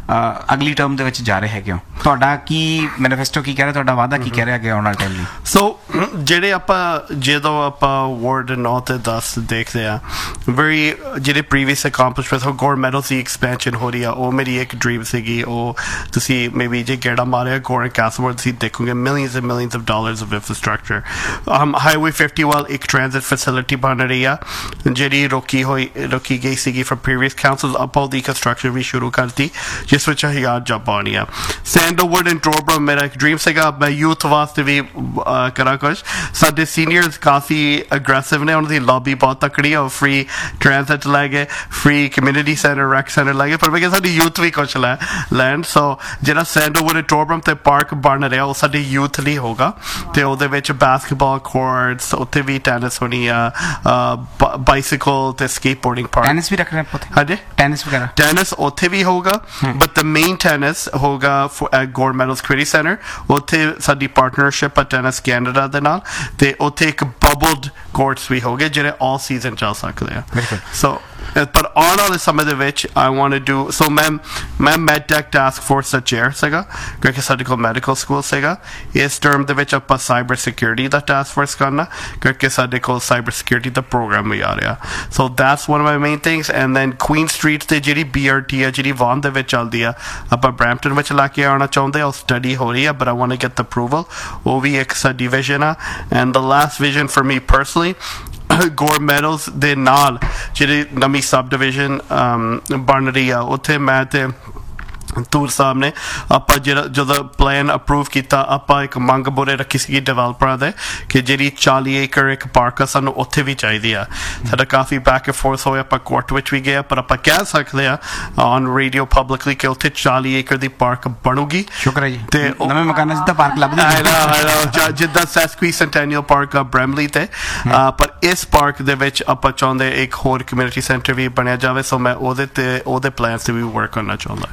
S1: ਅਗਲੀ ਟਰਮ ਦੇ ਵਿੱਚ ਜਾ ਰਹੇ ਹੈਗੇ ਹੋ ਤੁਹਾਡਾ ਕੀ ਮੈਨੀਫੈਸਟੋ ਕੀ ਕਹਿ ਰਿਹਾ ਤੁਹਾਡਾ ਵਾਅਦਾ ਕੀ ਕਹਿ ਰਿਹਾ ਅੱਗੇ ਆਉਣ ਵਾਲੇ ਟਾਈਮ ਲਈ
S3: ਸੋ ਜਿਹੜੇ ਆਪਾਂ ਜਦੋਂ ਆਪਾਂ ਵਾਰਡ ਨੌ ਤੇ ਦਸ ਦੇਖਦੇ ਆ ਵੈਰੀ ਜਿਹੜੇ ਪ੍ਰੀਵੀਅਸ ਅਕਾਂਪਲਿਸ਼ਮੈਂਟਸ ਹੋ ਗੌਰਮੈਂਟਸ ਦੀ ਐਕਸਪੈਂਸ਼ਨ ਹੋ ਰਹੀ ਆ ਉਹ ਮੇਰੀ ਇੱਕ ਡ੍ਰੀਮ ਸੀਗੀ ਉਹ ਤੁਸੀਂ ਮੇਬੀ ਜੇ ਗੇੜਾ ਮਾਰਿਆ ਗੌਰ ਕੈਸਲ ਵਰਡ ਤੁਸੀਂ ਦੇਖੋਗੇ millions and millions of dollars of infrastructure highway fifty ਵੱਲ ਇੱਕ ਟ੍ਰਾਂਜ਼ਿਟ ਫੈਸਿਲਿਟੀ ਬਣ ਰਹੀ ਆ ਜਿਹੜੀ ਰੋਕੀ ਹੋਈ ਰੋਕੀ ਗਈ ਸੀਗੀ ਫॉर ਪ੍ਰੀਵੀਅਸ ਕਾਉਂਸਲ ਆਪਾਂ ਉਹਦੀ ਕੰਸਟਰਕਸ਼ਨ ਵੀ ਸ਼ੁਰੂ ਕਰਤੀ ਜਿਸ ਵਿੱਚ ਹਜ਼ਾਰ ਜੌਬਾਂ ਆਉਣੀਆਂ ਸੈਂਡਲਵੁੱਡ ਐਂਡ ਟੋਰਬਰੋ ਮੇਰਾ ਇੱਕ ਡ੍ਰੀਮ ਸੀਗਾ ਮੈਂ ਯੂਥ ਵਾਸਤੇ ਵੀ ਕਰਾਂ ਕੁਛ ਸਾਡੇ ਸੀਨੀਅਰਸ ਕਾਫੀ ਅਗਰੈਸਿਵ ਨੇ ਉਹਨਾਂ ਦੀ ਲੌਬੀ ਬਹੁਤ ਤਕੜੀ ਆ ਉਹ ਫ੍ਰੀ ਟ੍ਰਾਂਜ਼ਿਟ ਲੈ ਗਏ free community centre rack centre ਲੈ ਗਏ ਪਰ ਮੈਂ ਕਿਹਾ ਸਾਡੀ ਯੂਥ ਵੀ ਕੁਛ ਲੈ ਲੈਣ ਸੋ ਜਿਹੜਾ ਸੈਂਡਲਵੁੱਡ ਐਂਡ ਟੋਰਬਰੋ ਤੇ ਪਾਰਕ ਬਣ ਰਿਹਾ ਉਹ ਸਾਡੀ ਯੂਥ ਲਈ ਹੋਗਾ ਤੇ ਉਹਦੇ ਵਿੱਚ ਬਾਸਕਟਬਾਲ ਕੋਰਟਸ ਉੱਥੇ ਵੀ ਟੈਨਿਸ ਹੋਣੀ ਆ ਬਾਈਸਿਕਲ ਤੇ ਸਕੇਟਬੋਰਡਿੰਗ ਪਾਰਕ
S1: ਟੈਨਿਸ ਵੀ ਰੱਖ ਰਹੇ ਆਪਾਂ
S3: ਹਾਂਜੀ
S1: ਟੈਨਿਸ ਵਗੈਰਾ
S3: ਟੈਨਿਸ ਉੱਥੇ ਵੀ ਹੋਊਗਾ ਬਟ ਦ ਮੇਨ ਟੈਨਿਸ ਹੋਗਾ at gold medals community centre ਉੱਥੇ ਸਾਡੀ ਪਾਰਟਨਰਸ਼ਿਪ ਆ ਟੈਨਿਸ ਕੈਨੇਡਾ ਦੇ ਨਾਲ ਤੇ ਉੱਥੇ ਇੱਕ ਬਬਲਡ ਕੋਰਟਸ ਵੀ ਹੋਗੇ ਜਿਹੜੇ ਆਲ ਸੀਜ਼ਨ ਚੱਲ ਸਕਦੇ ਆ ਸੋ ਪਰ ਆਉਣ ਵਾਲੇ ਸਮੇਂ ਦੇ ਵਿੱਚ ਆਈ ਵਾਂਟ ਟੂ ਡੂ ਸੋ ਮੈਂ ਮੈਂ ਮੈਡਟੈਕ ਟਾਸਕ ਫੋਰਸ ਦਾ ਚੇਅਰ ਸੀਗਾ ਕਿਉਂਕਿ ਸਾਡੇ ਕੋਲ ਮੈਡੀਕਲ ਸਕੂਲ ਸੀਗਾ ਇਸ ਟਰਮ ਦੇ ਵਿੱਚ ਆਪਾਂ ਸਾਈਬਰ ਸਿਕਿਉਰਿਟੀ ਦਾ ਟਾਸਕ ਫੋਰਸ ਕਰਨਾ ਕਿਉਂਕਿ ਸਾਡੇ ਕੋਲ ਸਾਈਬਰ ਸਿਕਿਉਰਿਟੀ ਦਾ ਪ੍ਰੋਗਰਾਮ ਵੀ ਆ ਰਿਹਾ so that's one of my main things and then Queen street ਤੇ ਜਿਹੜੀ ਬੀ ਆਰ ਟੀ ਆ ਜਿਹੜੀ ਵਾਨ ਦੇ ਵਿੱਚ ਚੱਲਦੀ ਆ ਆਪਾਂ ਬਰੈਂਪਟਨ ਵਿੱਚ ਲਾ ਕੇ ਆਉਣਾ ਚਾਹੁੰਦੇ ਆ ਉਹ ਸਟੱਡੀ ਹੋ ਰਹੀ ਆ but I want to get the approval ਉਹ ਵੀ ਇੱਕ ਸਾਡੀ ਵਿਜ਼ਨ ਆ and the last vision for me personally gold medals ਦੇ ਨਾਲ ਜਿਹੜੀ ਨਵੀਂ ਸਬ ਡਿਵੀਜ਼ਨ ਬਣ ਰਹੀ ਆ ਉੱਥੇ ਮੈਂ ਤੇ ਤੂਰ ਸਾਹਿਬ ਨੇ ਆਪਾਂ ਜਿਹੜਾ ਜਦੋਂ ਪਲਾਨ ਅਪਰੂਵ ਕੀਤਾ ਆਪਾਂ ਇੱਕ ਮੰਗ ਬੋਰੇ ਰੱਖੀ ਸੀਗੀ ਡਿਵੈਲਪਰਾਂ ਦੇ ਕਿ ਜਿਹੜੀ ਚਾਲੀ ਏਕੜ ਇੱਕ ਪਾਰਕ ਆ ਸਾਨੂੰ ਉੱਥੇ ਵੀ ਚਾਹੀਦੀ ਆ ਸਾਡਾ ਕਾਫੀ ਬੈਕ ਐਂਡ ਫੋਰਥ ਹੋਇਆ ਆਪਾਂ ਕੋਰਟ ਵਿੱਚ ਵੀ ਗਏ ਪਰ ਆਪਾਂ ਕਹਿ ਸਕਦੇ ਆ ਔਨ ਰੇਡੀਓ ਪਬਲਿਕਲੀ ਕਿ ਉੱਥੇ ਚਾਲੀ ਏਕੜ ਦੀ ਪਾਰਕ ਬਣੂਗੀ
S1: ਸ਼ੁਕਰ ਹੈ ਜੀ ਤੇ ਨਵੇਂ ਮਕਾਨਾਂ ਜਿੱਦਾਂ ਪਾਰਕ ਲੱਭਦੀ
S3: ਜਿੱਦਾਂ ਸੈਸਕੁਈ ਸੈਂਟੈਨੀਅਲ ਪਾਰਕ ਆ ਬ੍ਰੈਮਲੀ ਤੇ ਪਰ ਇਸ ਪਾਰਕ ਦੇ ਵਿੱਚ ਆਪਾਂ ਚਾਹੁੰਦੇ ਇੱਕ ਹੋਰ ਕਮਿਊਨਿਟੀ ਸੈਂਟਰ ਵੀ ਬਣਿਆ ਜਾਵੇ ਸੋ ਮੈਂ ਉਹਦੇ ਤੇ ਉਹਦੇ ਪਲਾਨ ਤੇ ਵੀ ਵਰਕ ਕਰਨਾ ਚਾਹੁੰਦਾ
S1: ਠੀਕ ਹੈ ਚਲਦੀ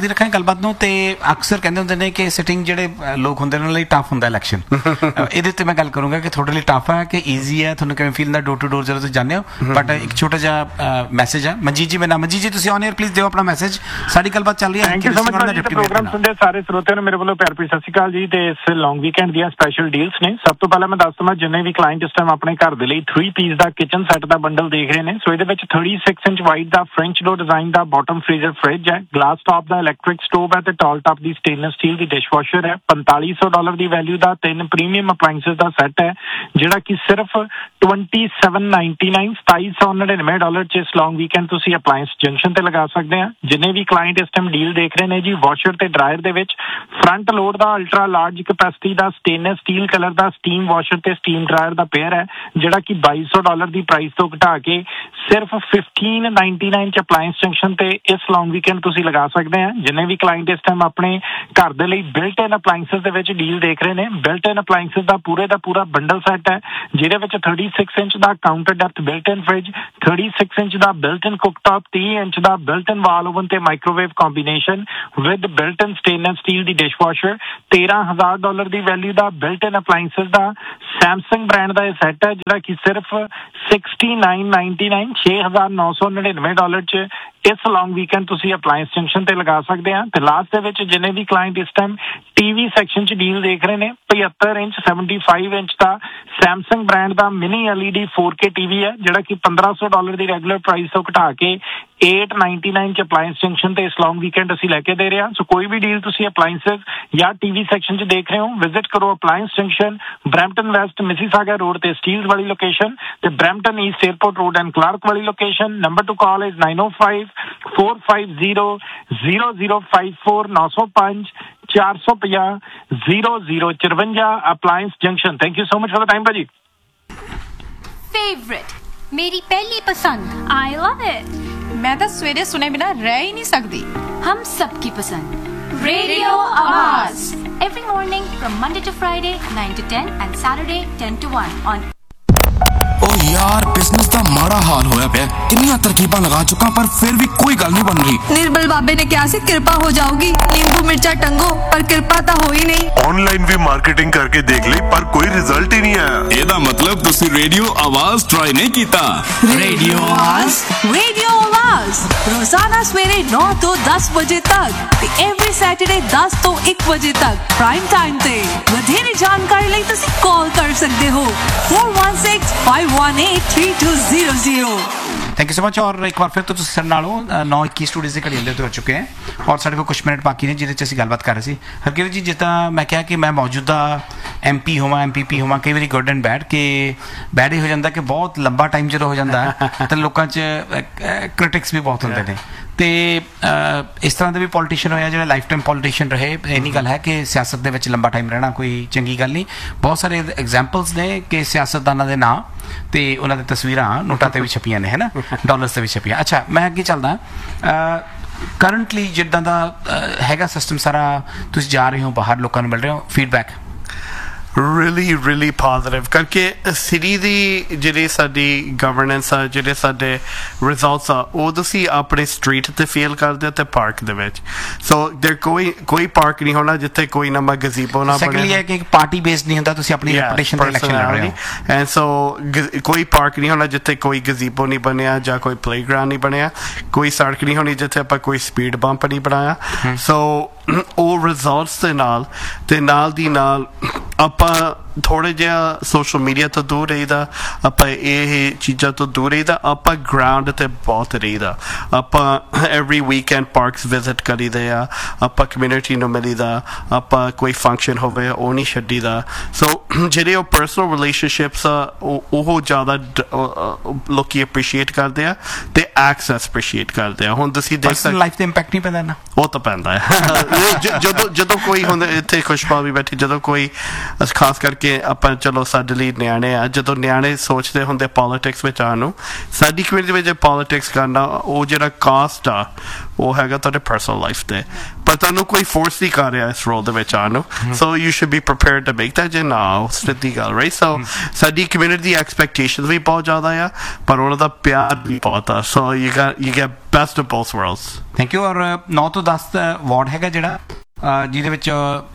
S1: ਚੱਲਦੀ ਰੱਖਾਂਗੇ ਗੱਲਬਾਤ ਨੂੰ। ਤੇ ਅਕਸਰ ਕਹਿੰਦੇ ਹੁੰਦੇ ਨੇ ਕਿ ਸਿਟਿੰਗ ਜਿਹੜੇ ਲੋਕ ਹੁੰਦੇ ਨੇ ਉਹਨਾਂ ਲਈ ਟਫ ਹੁੰਦਾ ਇਲੈਕਸ਼ਨ। ਇਹਦੇ ਉੱਤੇ ਮੈਂ ਗੱਲ ਕਰੂੰਗਾ ਕਿ ਤੁਹਾਡੇ ਲਈ ਟਫ ਹੈ ਕਿ ਈਜ਼ੀ ਹੈ, ਤੁਹਾਨੂੰ ਕਿਵੇਂ ਫੀਲ ਹੁੰਦਾ ਡੋਰ ਟੂ ਡੋਰ ਜਦੋਂ ਤੁਸੀਂ ਜਾਂਦੇ ਹੋ। ਬਟ ਇੱਕ ਛੋਟਾ ਜਿਹਾ ਮੈਸੇਜ ਹੈ। ਮਨਜੀਤ ਜੀ, ਮੇਰਾ ਮਨਜੀਤ ਜੀ, ਤੁਸੀਂ ਔਨ ਏਅਰ ਪਲੀਜ਼ ਦਿਓ ਆਪਣਾ ਮੈਸੇਜ। ਸਾਡੀ ਗੱਲਬਾਤ ਚੱਲ ਰਹੀ ਹੈ।
S4: Thank you so much. Programme ਸੁਣਦੇ ਸਾਰੇ ਸਰੋਤਿਆਂ ਨੂੰ ਮੇਰੇ ਵੱਲੋਂ ਪਿਆਰ ਭਰੀ ਸਤਿ ਸ਼੍ਰੀ ਅਕਾਲ ਜੀ। ਤੇ ਇਸ ਲੌਂਗ ਵੀਕਐਂਡ ਦੀਆਂ ਸਪੈਸ਼ਲ ਡੀਲਸ ਨੇ। ਸਭ ਤੋਂ ਪਹਿਲਾਂ ਮੈਂ ਦੱਸ ਦਵਾਂ ਜਿੰਨੇ ਵੀ ਕਲਾਇੰਟ ਇਸ ਟਾਈਮ ਆਪਣੇ ਘਰ ਦੇ ਲਈ ਥ੍ਰੀ ਪੀਸ ਦਾ ਕਿਚਨ ਸੈੱਟ ਦਾ ਬੰਡਲ ਦੇਖ ਰਹੇ ਨੇ, ਸੋ ਇਹਦੇ ਵਿੱਚ ਥਰਟੀ ਸਿਕਸ ਇੰਚ ਵਾਈਡ ਦਾ ਫ੍ਰੈਂਚ ਡੋਰ ਡਿਜ਼ਾਈਨ ਦਾ ਬਾਟਮ ਫ੍ਰੀਜ਼ਰ ਫ੍ਰਿਜ ਹੈ, ਗਲਾਸ ਟਾਪ ਦਾ ਇਲੈਕਟ੍ਰਿਕ ਸਟੋਵ ਹੈ ਤੇ ਟਾਲ ਟਾਪ ਦੀ ਸਟੇਨਲੈਸ ਸਟੀਲ ਦੀ ਡਿਸ਼ਵਾਸ਼ਰ ਹੈ। ਪੰਤਾਲੀ ਸੌ ਡਾਲਰ ਦੀ ਵੈਲਿਊ ਦਾ ਤਿੰਨ ਪ੍ਰੀਮੀਅਮ ਅਪਲਾਈਐਂਸਸ ਦਾ ਸੈੱਟ ਹੈ ਜਿਹੜਾ ਕਿ ਸਿਰਫ ਟਵੈਂਟੀ ਸੈਵਨ ਨਾਈਨਟੀ ਨਾਈਨ ਸਤਾਈ ਸੌ ਨੜਿਨਵੇਂ ਡਾਲਰ ਚ ਇਸ ਲੌਂਗ ਵੀਕਐਂਡ ਤੁਸੀਂ ਅਪਲਾਈਐਂਸ ਜੰਕਸ਼ਨ ਤੇ ਲਗਾ ਸਕਦੇ ਆ। ਜਿੰਨੇ ਵੀ ਕਲਾਇੰਟ ਇਸ ਟਾਈਮ ਡੀਲ ਦੇਖ ਰਹੇ ਨੇ ਜੀ, ਵਾਸ਼ਰ ਤੇ ਡਰਾਇਰ ਦੇ ਵਿੱਚ ਫਰੰਟ ਲੋਡ ਦਾ ਅਲਟਰਾ ਲਾਰਜ ਕੈਪੈਸਿਟੀ ਦਾ ਸਟੇਨਲੈਸ ਸਟੀਲ ਕਲਰ ਦਾ ਸਟੀਮ ਵਾਸ਼ਰ ਤੇ ਸਟੀਮ ਡਰਾਇਰ ਦਾ ਪੇਅਰ ਹੈ ਜਿਹੜਾ ਕਿ ਬਾਈ ਸੌ ਡਾਲਰ ਦੀ ਪ੍ਰਾਈਸ ਤੋਂ ਘਟਾ ਕੇ ਸਿਰਫ ਫਿਫਟੀਨ ਨਾਈਨਟੀ ਨਾਈਨ ਚ ਅਪਲਾਈਐਂਸ ਜੰਕਸ਼ਨ ਤੇ ਇਸ ਲੌਂਗ ਵੀਕਐਂਡ ਤੁਸੀਂ ਲਗਾ ਸਕਦੇ ਆ। ਜਿੰਨੇ ਵੀ ਕਲਾਇੰਟ ਇਸ ਟਾਈਮ ਆਪਣੇ ਘਰ ਦੇ ਲਈ ਬਿਲਟ ਇਨ ਅਪਲਾਈਐਂਸਸ ਦੇ ਵਿੱਚ ਡੀਲ ਦੇਖ ਰਹੇ ਨੇ, ਬਿਲਟ ਇਨ ਅਪਲਾਈਐਂਸਸ ਦਾ ਪੂਰੇ ਦਾ ਪੂਰਾ ਬੰਡਲ ਸੈੱਟ ਹੈ ਜਿਹਦੇ ਵਿੱਚ ਥਰਟੀ ਸਿਕਸ ਇੰਚ ਦਾ ਕਾਊਂਟਰ ਡੈਪਥ ਬਿਲਟ ਇਨ ਫ੍ਰਿਜ, ਥਰਟੀ ਸਿਕਸ ਇੰਚ ਦਾ ਬਿਲਟ ਇਨ ਕੁੱਕਟਾਪ, ਤੀਹ ਇੰਚ ਦਾ ਬਿਲਟ ਇਨ ਵਾਲ ਓਵਨ ਤੇ microwave combination with built in stainless steel the dishwasher, ਤੇਰਾਂ ਹਜ਼ਾਰ ਡਾਲਰ ਦੀ ਵੈਲਿਊ ਦਾ ਬਿਲਟ ਇਨ ਅਪਲਾਈਐਂਸਸ ਦਾ Samsung brand ਦਾ ਇਹ set ਹੈ ਜਿਹੜਾ ਕਿ ਸਿਰਫ ਸਿਕਸਟੀ ਨਾਈਨ ਨਾਈਨਟੀ ਨਾਈਨ ਛੇ ਹਜ਼ਾਰ ਨੌ ਸੌ ਨੜਿਨਵੇਂ ਡਾਲਰ ਚ ਇਸ ਲੌਂਗ ਵੀਕਐਂਡ ਤੁਸੀਂ ਅਪਲਾਈਐਂਸ ਜੰਕਸ਼ਨ ਤੇ ਲਗਾ ਸਕਦੇ ਆ। ਤੇ ਲਾਸਟ ਦੇ ਵਿੱਚ ਜਿੰਨੇ ਵੀ ਕਲਾਇੰਟ ਇਸ ਟਾਈਮ ਟੀਵੀ ਸੈਕਸ਼ਨ ਚ ਡੀਲ ਦੇਖ ਰਹੇ ਨੇ, ਪਝੱਤਰ ਇੰਚ ਸੈਵਨਟੀ ਫਾਈਵ ਇੰਚ ਦਾ ਸੈਮਸੰਗ ਬ੍ਰਾਂਡ ਦਾ mini LED four K TV ਹੈ ਜਿਹੜਾ ਕਿ ਪੰਦਰਾਂ ਸੌ ਡਾਲਰ ਦੀ ਰੈਗੂਲਰ ਪ੍ਰਾਈਸ ਤੋਂ ਘਟਾ ਕੇ eight ninety-nine ਚ ਅਪਲਾਈਐਂਸ ਜੰਕਸ਼ਨ ਤੇ ਇਸ ਲੌਂਗ ਵੀਕਐਂਡ ਅਸੀਂ ਲੈ ਕੇ ਦੇ ਰਹੇ ਹਾਂ। ਸੋ ਕੋਈ ਵੀ ਡੀਲ ਤੁਸੀਂ ਅਪਲਾਈਐਂਸਸ ਜਾਂ ਟੀਵੀ ਸੈਕਸ਼ਨ ਚ ਦੇਖ ਰਹੇ ਹੋ, ਵਿਜ਼ਿਟ ਕਰੋ ਅਪਲਾਈਐਂਸ junction, Brampton West Mississauga road ਤੇ ਸਟੀਲਸ ਵਾਲੀ ਲੋਕੇਸ਼ਨ ਤੇ Brampton East airport road and Clark ਵਾਲੀ location. Number two call is nine O five four five zero zero zero five four ਨੌ ਸੌ ਪੰਜ ਚਾਰ ਸੌ ਪੰਜਾਹ ਜ਼ੀਰੋ ਜ਼ੀਰੋ ਚੁਰੰਜਾ ਅਪਲਾਈਐਂਸ junction. Thank you so much for the time ਭਾਜੀ।
S5: Favourite मेरी पहली पसंद।
S6: I love it. मैं तो सवेरे सुने बिना रह ही नहीं सकती।
S5: हम सबकी पसंद
S6: रेडियो आवाज
S5: every morning from Monday to Friday nine to ten and Saturday ten to one on
S7: ओ यार बिजनेस का माड़ा हाल होया पे इन्नियां तरकीबां लगा चुका पर फिर भी कोई गल नहीं बन रही।
S6: निर्बल बाबे ने क्या सी कृपा हो जाऊगी, नींबू मिर्चा टंगो पर कृपा तो हो ही नहीं।
S8: ऑनलाइन भी मार्केटिंग करके देख ली पर कोई रिजल्ट ही नहीं आया।
S7: एदा मतलब तुसी रेडियो आवाज ट्राई नहीं कीता।
S6: रेडियो आवाज रेडियो आवाज रोजाना सवेरे नौ तो दस बजे तक ते एवरी सैटरडे दस तो एक बजे तक प्राइम टाइम ते। वधेरे जानकारी लई तुसी कॉल कर सकते हो four one six five one eight three to zero zero.
S1: Thank you so much. और एक बार फिर तो तुम सर नालों नौ इक्की स्टूडियो से घड़ी हो चुके हैं और साढ़े को कुछ मिनट बाकी ने जिहदे च असीं गलबात कर रहे सी। हरकिरत जी, जिदा मैं कहा कि मैं मौजूदा M P होवां M P P होवां, कई बारी गुड एंड बैड कि बैड ही हो जाता कि बहुत लंबा टाइम जो हो जाता है तो लोगों च क्रिटिक्स भी बहुत होंगे ने। ਤੇ ਇਸ ਤਰ੍ਹਾਂ ਦੇ ਵੀ ਪੋਲੀਟੀਸ਼ੀਅਨ ਹੋਇਆ ਜਿਹੜੇ ਲਾਈਫ ਟਾਈਮ ਪੋਲੀਟੀਸ਼ੀਅਨ ਰਹੇ। ਇਹ ਨਹੀਂ ਗੱਲ ਹੈ ਕਿ ਸਿਆਸਤ ਦੇ ਵਿੱਚ ਲੰਬਾ ਟਾਈਮ ਰਹਿਣਾ ਕੋਈ ਚੰਗੀ ਗੱਲ ਨਹੀਂ। ਬਹੁਤ ਸਾਰੇ ਐਗਜ਼ਾਮਪਲਸ ਨੇ ਕਿ ਸਿਆਸਤਦਾਨਾਂ ਦੇ ਨਾਂ ਤੇ ਉਹਨਾਂ ਦੀ ਤਸਵੀਰਾਂ ਨੋਟਾਂ ਤੇ ਵੀ ਛਪੀਆਂ ਨੇ, ਹੈ ਨਾ, ਡਾਲਰਸ ਤੇ ਵੀ ਛਪੀਆਂ। ਅੱਛਾ, ਮੈਂ ਅੱਗੇ ਚੱਲਦਾ। ਕਰੰਟਲੀ ਜਿੱਦਾਂ ਦਾ ਹੈਗਾ ਸਿਸਟਮ ਸਾਰਾ, ਤੁਸੀਂ ਜਾ ਰਹੇ ਹੋ ਬਾਹਰ, ਲੋਕਾਂ ਨੂੰ ਮਿਲ ਰਹੇ ਹੋ, ਫੀਡਬੈਕ
S3: really really positive ਕਰਕੇ ਸਿਟੀ ਦੀ ਜਿਹੜੀ ਸਾਡੀ ਗਵਰਨੈਂਸ ਆ, ਜਿਹੜੇ ਸਾਡੇ ਰਿਜ਼ਲਟਸ ਆ, ਉਹ ਤੁਸੀਂ ਆਪਣੇ ਸਟਰੀਟ ਤੇ ਫੀਲ ਕਰਦੇ ਹੋ ਤੇ ਪਾਰਕ ਦੇ ਵਿੱਚ। ਸੋ ਦੇਰ ਕੋਈ ਕੋਈ ਪਾਰਕ ਨਹੀਂ ਹੋਣਾ ਜਿੱਥੇ ਕੋਈ ਨਵਾਂ ਗਜ਼ੀਬੋ ਨਾ ਬਣੇ।
S1: ਸੈਕੰਡਲੀ ਇਹ ਕਿ ਪਾਰਟੀ ਬੇਸਡ ਨਹੀਂ ਹੁੰਦਾ, ਤੁਸੀਂ ਆਪਣੀ ਰੈਪੂਟੇਸ਼ਨ ਤੇ ਇਲੈਕਸ਼ਨ ਲੜ ਰਹੇ ਹੋ।
S3: ਐਂਡ ਸੋ ਕੋਈ ਪਾਰਕ ਨਹੀਂ ਹੋਣਾ ਜਿੱਥੇ ਕੋਈ ਗਜ਼ੀਬੋ ਨਹੀਂ ਬਣਿਆ ਜਾਂ ਕੋਈ ਪਲੇਗਰਾਊਂਡ ਨਹੀਂ ਬਣਿਆ, ਕੋਈ ਸੜਕ ਨਹੀਂ ਹੋਣੀ ਜਿੱਥੇ ਆਪਾਂ ਕੋਈ ਸਪੀਡ ਬੰਪ ਨਹੀਂ ਬਣਾਇਆ। ਸੋ ਉਹ ਰਿਜ਼ਲਟਸ ਦੇ ਨਾਲ ਤੇ ਨਾਲ ਦੀ ਨਾਲ ਆਪਾਂ ਥੋੜ੍ਹਾ ਜਿਹਾ ਸੋਸ਼ਲ ਮੀਡੀਆ ਤੋਂ ਦੂਰ ਰਹੀਦਾ, ਆਪਾਂ ਇਹ ਚੀਜ਼ਾਂ ਤੋਂ ਦੂਰ ਰਹੀਦਾ, ਆਪਾਂ ਗਰਾਊਂਡ 'ਤੇ ਬਹੁਤ ਰਹੀਦਾ। ਆਪਾਂ ਐਵਰੀ ਵੀਕਐਂਡ ਪਾਰਕਸ ਵਿਜ਼ਿਟ ਕਰੀਦੇ ਆ, ਆਪਾਂ ਕਮਿਊਨਿਟੀ ਨੂੰ ਮਿਲੀਦਾ, ਆਪਾਂ ਕੋਈ ਫੰਕਸ਼ਨ ਹੋਵੇ ਉਹ ਨਹੀਂ ਛੱਡੀਦਾ। ਸੋ ਜਿਹੜੇ ਉਹ ਪਰਸਨਲ ਰਿਲੇਸ਼ਨਸ਼ਿਪਸ ਆ ਉਹ ਜ਼ਿਆਦਾ ਲੋਕੀ ਅਪਰੀਸ਼ੀਏਟ ਕਰਦੇ ਆ ਤੇ ਐਕਸੈਸ ਅਪਰੀਸ਼ੀਏਟ ਕਰਦੇ ਆ। ਹੁਣ ਤੁਸੀਂ ਦੇਖ ਸਕਦੇ
S1: ਲਾਈਫ ਤੇ ਇੰਪੈਕਟ ਨਹੀਂ ਪੈਂਦਾ ਨਾ,
S3: ਉਹ ਤਾਂ ਪੈਂਦਾ ਹੈ। ਜਦੋਂ ਜਦੋਂ ਕੋਈ ਹੁੰਦਾ ਇੱਥੇ ਖੁਸ਼ਪਾ ਵੀ ਬੈਠੀ, ਜਦੋਂ ਕੋਈ ਖਾਸ ਕਰਕੇ ਆਪਾਂ ਚਲੋ ਸਾਡੇ ਲਈ ਨਿਆਣੇ ਆ, ਜਦੋਂ ਨਿਆਣੇ ਸੋਚਦੇ ਹੁੰਦੇ ਪੋਲੀਟਿਕਸ ਵਿੱਚ ਆਉਣ ਨੂੰ, ਸਾਡੀ ਕਮਿਊਨਿਟੀ ਵਿੱਚ ਪੋਲੀਟਿਕਸ ਕਰਨਾ ਉਹ ਜਿਹੜਾ ਕਾਸਟ ਆ ਉਹ ਹੈਗਾ ਤੁਹਾਡੇ ਪਰਸਨਲ ਲਾਈਫ ਤੇ, ਪਰ ਤੁਹਾਨੂੰ ਕੋਈ ਫੋਰਸ ਨਹੀਂ ਕਰ ਰਿਹਾ ਇਸ ਰੋਲ ਦੇ ਵਿੱਚ ਆਉਣ ਨੂੰ। So you should be prepared to make that. ਜੇ ਨਾ ਸਿੱਧੀ ਗੱਲ ਰਾਈਟ। ਸੋ ਸਾਡੀ ਕਮਿਊਨਿਟੀ ਦੀ ਐਕਸਪੈਕਟੇਸ਼ਨ ਵੀ ਬਹੁਤ ਜ਼ਿਆਦਾ ਆ ਪਰ ਉਹਨਾਂ ਦਾ ਪਿਆਰ ਵੀ ਬਹੁਤ ਆ। So you get you get best of both worlds.
S1: Thank you. ਔਰ ਨੌ ਤੋਂ ਦਸ ਵਾਰਡ ਹੈਗਾ ਜਿਹੜਾ ਅਹ ਜਿਹਦੇ ਵਿੱਚ